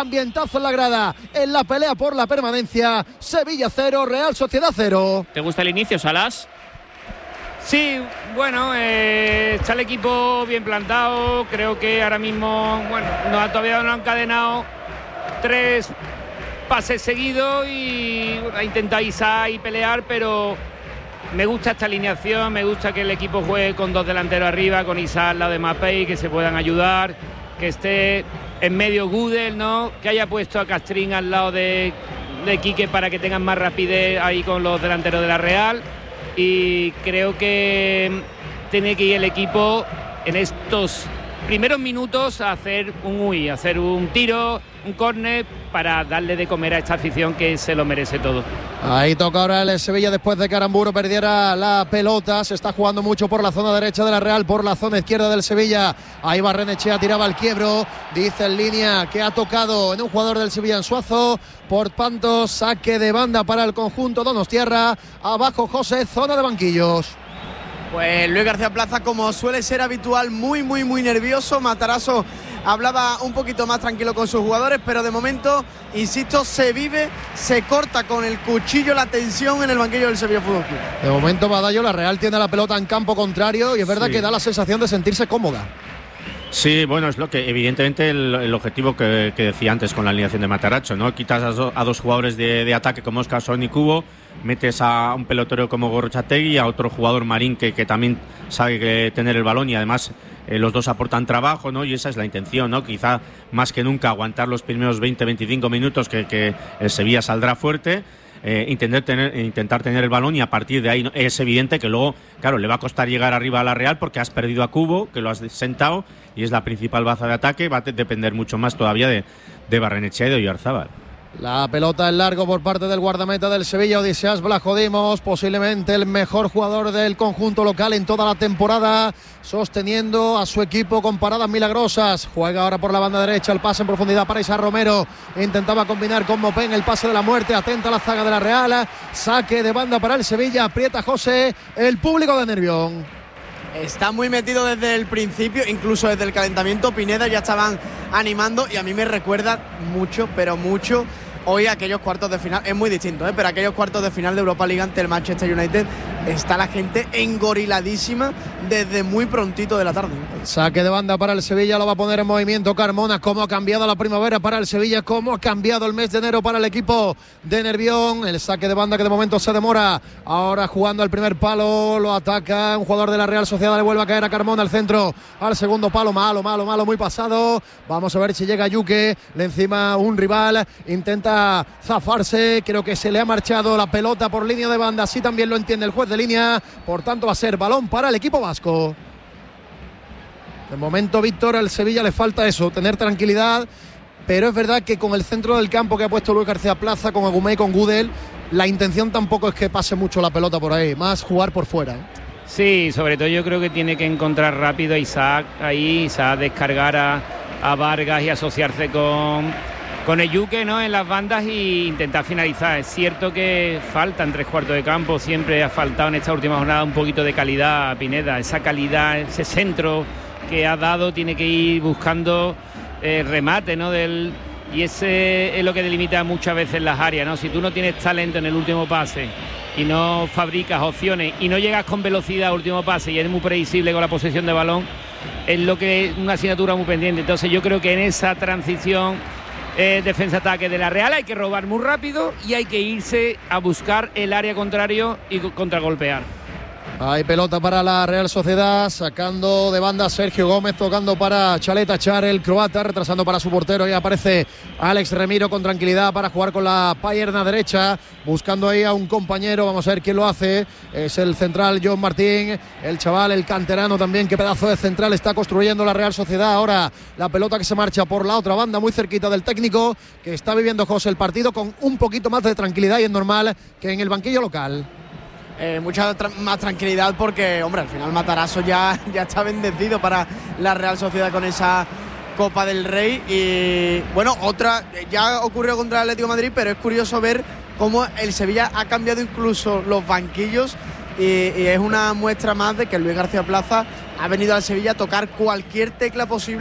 pelotazo en la grada, en la pelea por la permanencia. Sevilla cero, Real Sociedad cero. ¿Te gusta el inicio, Salas? Sí, bueno, eh, está el equipo bien plantado. Creo que ahora mismo, bueno, no, todavía no han encadenado tres pases seguidos y ha intentado Isaac y pelear, pero me gusta esta alineación, me gusta que el equipo juegue con dos delanteros arriba, con Isaac al lado de Mapei, que se puedan ayudar, que esté en medio Gudel, ¿no? Que haya puesto a Castrín al lado de, de Quique para que tengan más rapidez ahí con los delanteros de la Real. Y creo que tiene que ir el equipo en estos primeros minutos a hacer un U I, a hacer un tiro, un córner, para darle de comer a esta afición que se lo merece todo. Ahí toca ahora el Sevilla después de que Aramburu perdiera la pelota. Se está jugando mucho por la zona derecha de la Real, por la zona izquierda del Sevilla. Ahí Barrenechea tiraba el quiebro. Dice en línea que ha tocado en un jugador del Sevilla, en Suazo. Por tanto, saque de banda para el conjunto donostiarra. Abajo José, zona de banquillos. Pues Luis García Plaza, como suele ser habitual, muy, muy, muy nervioso. Matarazzo hablaba un poquito más tranquilo con sus jugadores, pero de momento, insisto, se vive, se corta con el cuchillo la tensión en el banquillo del Sevilla Fútbol Club. De momento, Badallo, la Real tiene la pelota en campo contrario y es verdad sí. que da la sensación de sentirse cómoda. Sí, bueno, es lo que evidentemente el, el objetivo que, que decía antes con la alineación de Matarazzo, ¿no? Quitas a, do, a dos jugadores de, de ataque como Óscar Son y Cubo, metes a un pelotero como Gorrochategui y a otro jugador Marín que, que también sabe que tener el balón y además eh, los dos aportan trabajo, ¿no? Y esa es la intención, ¿no? Quizá más que nunca aguantar los primeros veinte a veinticinco minutos que, que el Sevilla saldrá fuerte. Eh, intentar, tener, intentar tener el balón y a partir de ahí, ¿no? Es evidente que luego, claro, le va a costar llegar arriba a la Real porque has perdido a Cubo, que lo has sentado y es la principal baza de ataque. Va a depender mucho más todavía de, de Barrenechea y de Oyarzábal. La pelota en largo por parte del guardameta del Sevilla, Odiseas Vlachodimos, posiblemente el mejor jugador del conjunto local en toda la temporada, sosteniendo a su equipo con paradas milagrosas. Juega ahora por la banda derecha, el pase en profundidad para Isaac Romero. Intentaba combinar con Mopén el pase de la muerte, atenta a la zaga de la Real. Saque de banda para el Sevilla, aprieta José, el público de Nervión. Está muy metido desde el principio, incluso desde el calentamiento. Pineda ya estaban animando y a mí me recuerda mucho, pero mucho, hoy aquellos cuartos de final. Es muy distinto, ¿eh? Pero aquellos cuartos de final de Europa League ante el Manchester United, está la gente engoriladísima desde muy prontito de la tarde. Saque de banda para el Sevilla, lo va a poner en movimiento Carmona. Cómo ha cambiado la primavera para el Sevilla, cómo ha cambiado el mes de enero para el equipo de Nervión. El saque de banda que de momento se demora. Ahora jugando al primer palo, lo ataca un jugador de la Real Sociedad, le vuelve a caer a Carmona al centro, al segundo palo, malo, malo, malo, muy pasado. Vamos a ver si llega Yuque, le encima un rival, intenta zafarse, creo que se le ha marchado la pelota por línea de banda, así también lo entiende el juez de línea, por tanto va a ser balón para el equipo vasco. De momento, Víctor, al Sevilla le falta eso, tener tranquilidad, pero es verdad que con el centro del campo que ha puesto Luis García Plaza, con Agumé y con Gudel, la intención tampoco es que pase mucho la pelota por ahí, más jugar por fuera. Sí, sobre todo yo creo que tiene que encontrar rápido a Isaac ahí, Isaac descargar a, a Vargas y asociarse con, con el Yuque, ¿no? En las bandas e intentar finalizar. Es cierto que faltan tres cuartos de campo, siempre ha faltado en esta última jornada un poquito de calidad a Pineda, esa calidad, ese centro que ha dado, tiene que ir buscando eh, remate, ¿no? Del, y ese es lo que delimita muchas veces las áreas, ¿no? Si tú no tienes talento en el último pase y no fabricas opciones y no llegas con velocidad al último pase y eres muy predecible con la posesión de balón, es lo que es una asignatura muy pendiente. Entonces yo creo que en esa transición eh, defensa-ataque de la Real hay que robar muy rápido y hay que irse a buscar el área contrario y contragolpear. Hay pelota para la Real Sociedad, sacando de banda Sergio Gómez, tocando para Chaleta Char, el croata, retrasando para su portero. Y aparece Alex Remiro con tranquilidad para jugar con la pierna derecha, buscando ahí a un compañero. Vamos a ver quién lo hace. Es el central John Martín, el chaval, el canterano también. Qué pedazo de central está construyendo la Real Sociedad. Ahora la pelota que se marcha por la otra banda, muy cerquita del técnico, que está viviendo José el partido con un poquito más de tranquilidad y es normal que en el banquillo local. Eh, mucha tra- más tranquilidad porque, hombre, al final Matarazzo ya, ya está bendecido para la Real Sociedad con esa Copa del Rey. Y bueno, otra, ya ocurrió contra el Atlético de Madrid, pero es curioso ver cómo el Sevilla ha cambiado incluso los banquillos y, y es una muestra más de que Luis García Plaza ha venido al Sevilla a tocar cualquier tecla posible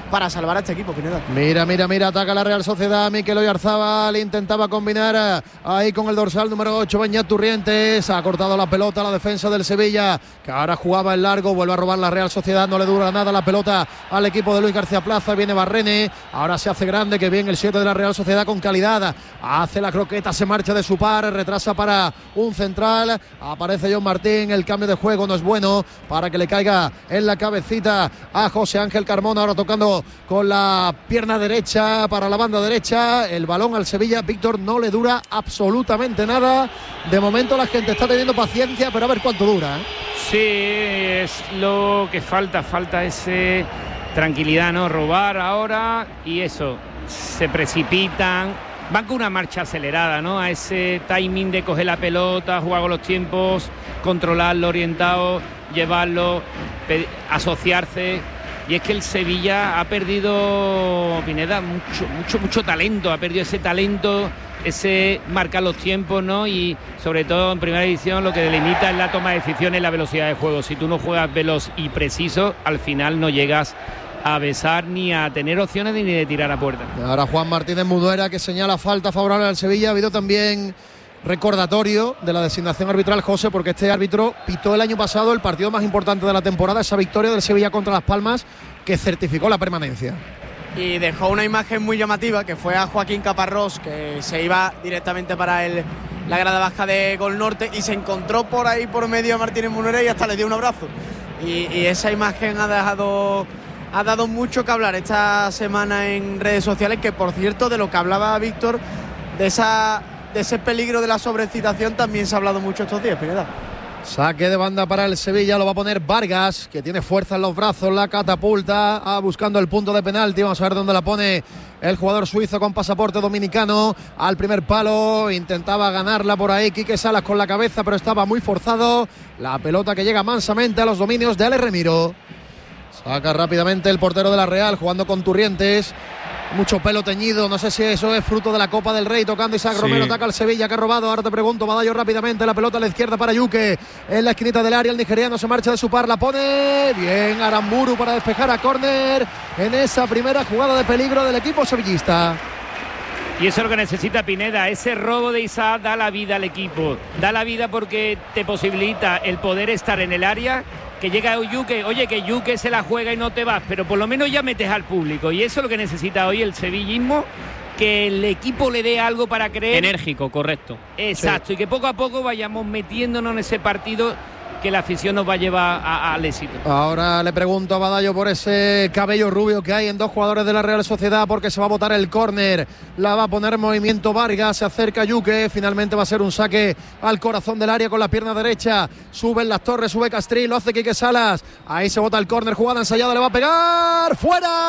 para salvar a este equipo, Pineda. Mira, mira, mira, ataca la Real Sociedad. Mikel Oyarzábal intentaba combinar ahí con el dorsal número ocho, Beñat Turrientes. Ha cortado la pelota a la defensa del Sevilla, que ahora jugaba en largo. Vuelve a robar la Real Sociedad, no le dura nada la pelota al equipo de Luis García Plaza. Viene Barrene, ahora se hace grande, que bien el siete de la Real Sociedad con calidad. Hace la croqueta, se marcha de su par, retrasa para un central. Aparece John Martín, el cambio de juego no es bueno para que le caiga en la cabecita a José Ángel Carmona, ahora tocando con la pierna derecha para la banda derecha. El balón al Sevilla, Víctor, no le dura absolutamente nada. De momento la gente está teniendo paciencia, pero a ver cuánto dura, ¿eh? Sí, es lo que falta, falta ese tranquilidad, ¿no? Robar ahora y eso, se precipitan, van con una marcha acelerada, ¿no? A ese timing de coger la pelota, jugar con los tiempos, controlarlo, orientado, llevarlo, asociarse. Y es que el Sevilla ha perdido, Pineda, mucho, mucho, mucho talento, ha perdido ese talento, ese marcar los tiempos, ¿no? Y sobre todo en primera división lo que delimita es la toma de decisiones, la velocidad de juego. Si tú no juegas veloz y preciso, al final no llegas a besar ni a tener opciones ni de tirar a puerta. Ahora Juan Martínez Munuera, que señala falta favorable al Sevilla. Ha habido también recordatorio de la designación arbitral, José, porque este árbitro pitó el año pasado el partido más importante de la temporada, esa victoria del Sevilla contra Las Palmas, que certificó la permanencia. Y dejó una imagen muy llamativa, que fue a Joaquín Caparrós, que se iba directamente para el, la grada baja de Gol Norte, y se encontró por ahí por medio a Martínez Munuera y hasta le dio un abrazo. Y, y esa imagen ha dejado... ha dado mucho que hablar esta semana en redes sociales, que por cierto, de lo que hablaba Víctor, de esa de ese peligro de la sobrecitación, también se ha hablado mucho estos días, Pineda. Saque de banda para el Sevilla, lo va a poner Vargas, que tiene fuerza en los brazos, la catapulta, ah, buscando el punto de penalti. Vamos a ver dónde la pone el jugador suizo con pasaporte dominicano. Al primer palo, intentaba ganarla por ahí Quique Salas con la cabeza, pero estaba muy forzado. La pelota que llega mansamente a los dominios de Ale Remiro. Saca rápidamente el portero de la Real, jugando con Turrientes. Mucho pelo teñido, no sé si eso es fruto de la Copa del Rey, tocando Isaac sí. Romero, ataca al Sevilla, que ha robado. Ahora te pregunto, Badallo rápidamente, la pelota a la izquierda para Yuke, en la esquinita del área, el nigeriano se marcha de su par, la pone bien Aramburu para despejar a córner en esa primera jugada de peligro del equipo sevillista. Y eso es lo que necesita Pineda, ese robo de Isaac da la vida al equipo, da la vida porque te posibilita el poder estar en el área, que llega Yuke, oye, que Yuke se la juega y no te vas, pero por lo menos ya metes al público, y eso es lo que necesita hoy el sevillismo, que el equipo le dé algo para creer. Enérgico, correcto. Exacto, sí. Y que poco a poco vayamos metiéndonos en ese partido que la afición nos va a llevar a, a, al éxito. Ahora le pregunto a Badallo por ese cabello rubio que hay en dos jugadores de la Real Sociedad, porque se va a botar el córner, la va a poner en movimiento Vargas, se acerca Yuke, finalmente va a ser un saque al corazón del área con la pierna derecha, suben las torres, sube Castrillo, lo hace Quique Salas, ahí se bota el córner, jugada ensayada, le va a pegar,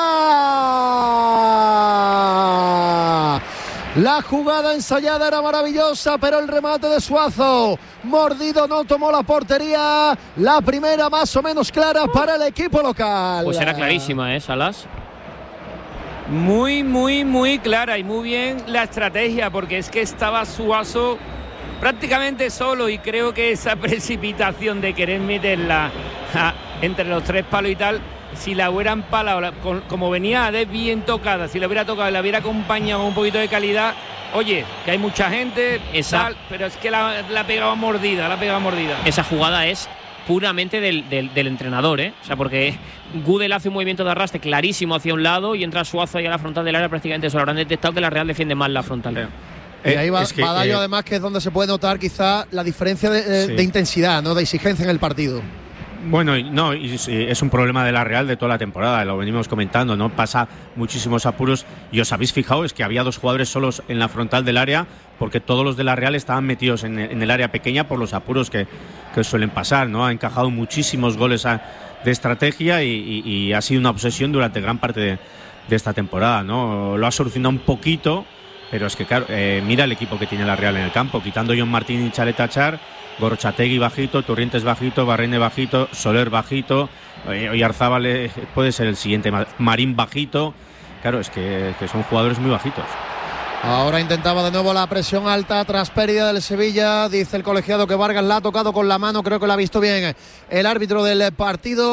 ¡fuera! La jugada ensayada era maravillosa, pero el remate de Suazo, mordido, no tomó la portería. La primera más o menos clara para el equipo local. Pues era clarísima, ¿eh, Salas? Muy, muy, muy clara y muy bien la estrategia, porque es que estaba Suazo prácticamente solo, y creo que esa precipitación de querer meterla ja, entre los tres palos y tal, si la hubieran palado, como venía de bien tocada, si la hubiera tocado y la hubiera acompañado con un poquito de calidad, oye, que hay mucha gente, tal, pero es que la, la pegaba mordida, la pegaba mordida. Esa jugada es puramente del, del, del entrenador, ¿eh? O sea, porque Gudel hace un movimiento de arrastre clarísimo hacia un lado y entra Suazo ahí a la frontal del área, prácticamente eso. Habrán detectado que la Real defiende mal la frontal. Eh. Y ahí va, es que, Badallo, eh, además, que es donde se puede notar quizá la diferencia de, eh, sí. de intensidad, ¿no? De exigencia en el partido. Bueno, no, es un problema de la Real de toda la temporada, lo venimos comentando, ¿no? Pasa muchísimos apuros, y os habéis fijado, es que había dos jugadores solos en la frontal del área, porque todos los de la Real estaban metidos en, en el área pequeña por los apuros que, que suelen pasar, ¿no? Ha encajado muchísimos goles a, de estrategia y, y, y ha sido una obsesión durante gran parte de, de esta temporada, ¿no? Lo ha solucionado un poquito, pero es que, claro, eh, mira el equipo que tiene la Real en el campo, quitando John Martín y Chaleta Char, Gorchategui bajito, Turrientes bajito, Barrene bajito, Soler bajito, eh, Oyarzábal puede ser el siguiente, Marín bajito. Claro, es que, que son jugadores muy bajitos. Ahora intentaba de nuevo la presión alta tras pérdida del Sevilla. Dice el colegiado que Vargas la ha tocado con la mano, creo que lo ha visto bien el árbitro del partido.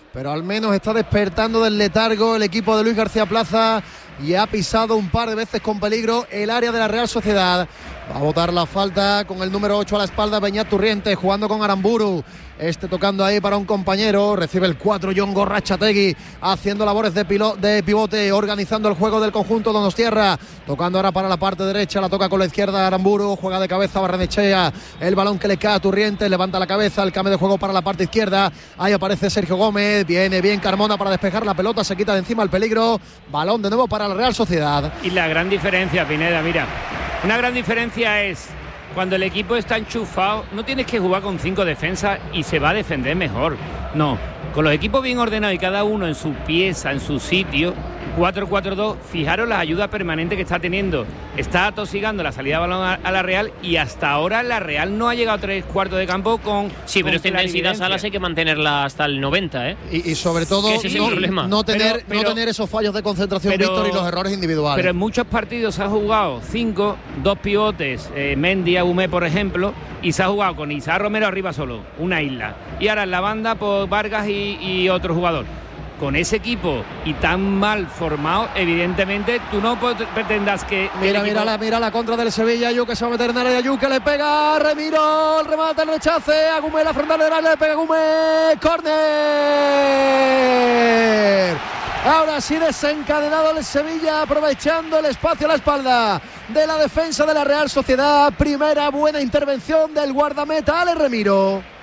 pero al menos está despertando del letargo el equipo de Luis García Plaza y ha pisado un par de veces con peligro el área de la Real Sociedad. Va a botar la falta con el número ocho a la espalda, Beñat Turriente jugando con Aramburu. Este tocando ahí para un compañero, recibe el cuatro Jon Gorrachategui haciendo labores de, pilo, de pivote, organizando el juego del conjunto Donostiarra, tocando ahora para la parte derecha, la toca con la izquierda Aramburu, juega de cabeza Barrenechea, el balón que le cae a Turriente, levanta la cabeza, el cambio de juego para la parte izquierda, ahí aparece Sergio Gómez, viene bien Carmona para despejar la pelota, se quita de encima el peligro, balón de nuevo para la Real Sociedad. Y la gran diferencia, Pineda, mira, una gran diferencia es cuando el equipo está enchufado, no tienes que jugar con cinco defensas y se va a defender mejor. No, con los equipos bien ordenados y cada uno en su pieza, en su sitio, cuatro cuatro dos, fijaros la ayuda permanente que está teniendo. Está atosigando la salida de balón a, a la Real y hasta ahora la Real no ha llegado a tres cuartos de campo con... Sí, pero con esta intensidad, Salas, hay que mantenerla hasta el noventa, ¿eh? Y, y sobre todo ese es el no, problema. no, tener, Pero- pero- no tener esos fallos de concentración, pero- Víctor, y los errores individuales. Pero en muchos partidos se ha jugado cinco, dos pivotes, eh, Mendy, Agumé, por ejemplo, y se ha jugado con Isaac Romero arriba solo, una isla. Y ahora en la banda, pues Vargas y, y otro jugador. Con ese equipo y tan mal formado, evidentemente tú no pot- pretendas que... Mira, el mira equipo- la, mira la contra del Sevilla, Yu que se va a meter en el área, Yu que le pega, Remiro, el remate, el rechace, Agumé, la frontal de le pega Agumé, córner. Ahora sí desencadenado el Sevilla, aprovechando el espacio a la espalda de la defensa de la Real Sociedad. Primera buena intervención del guardameta Ale Remiro.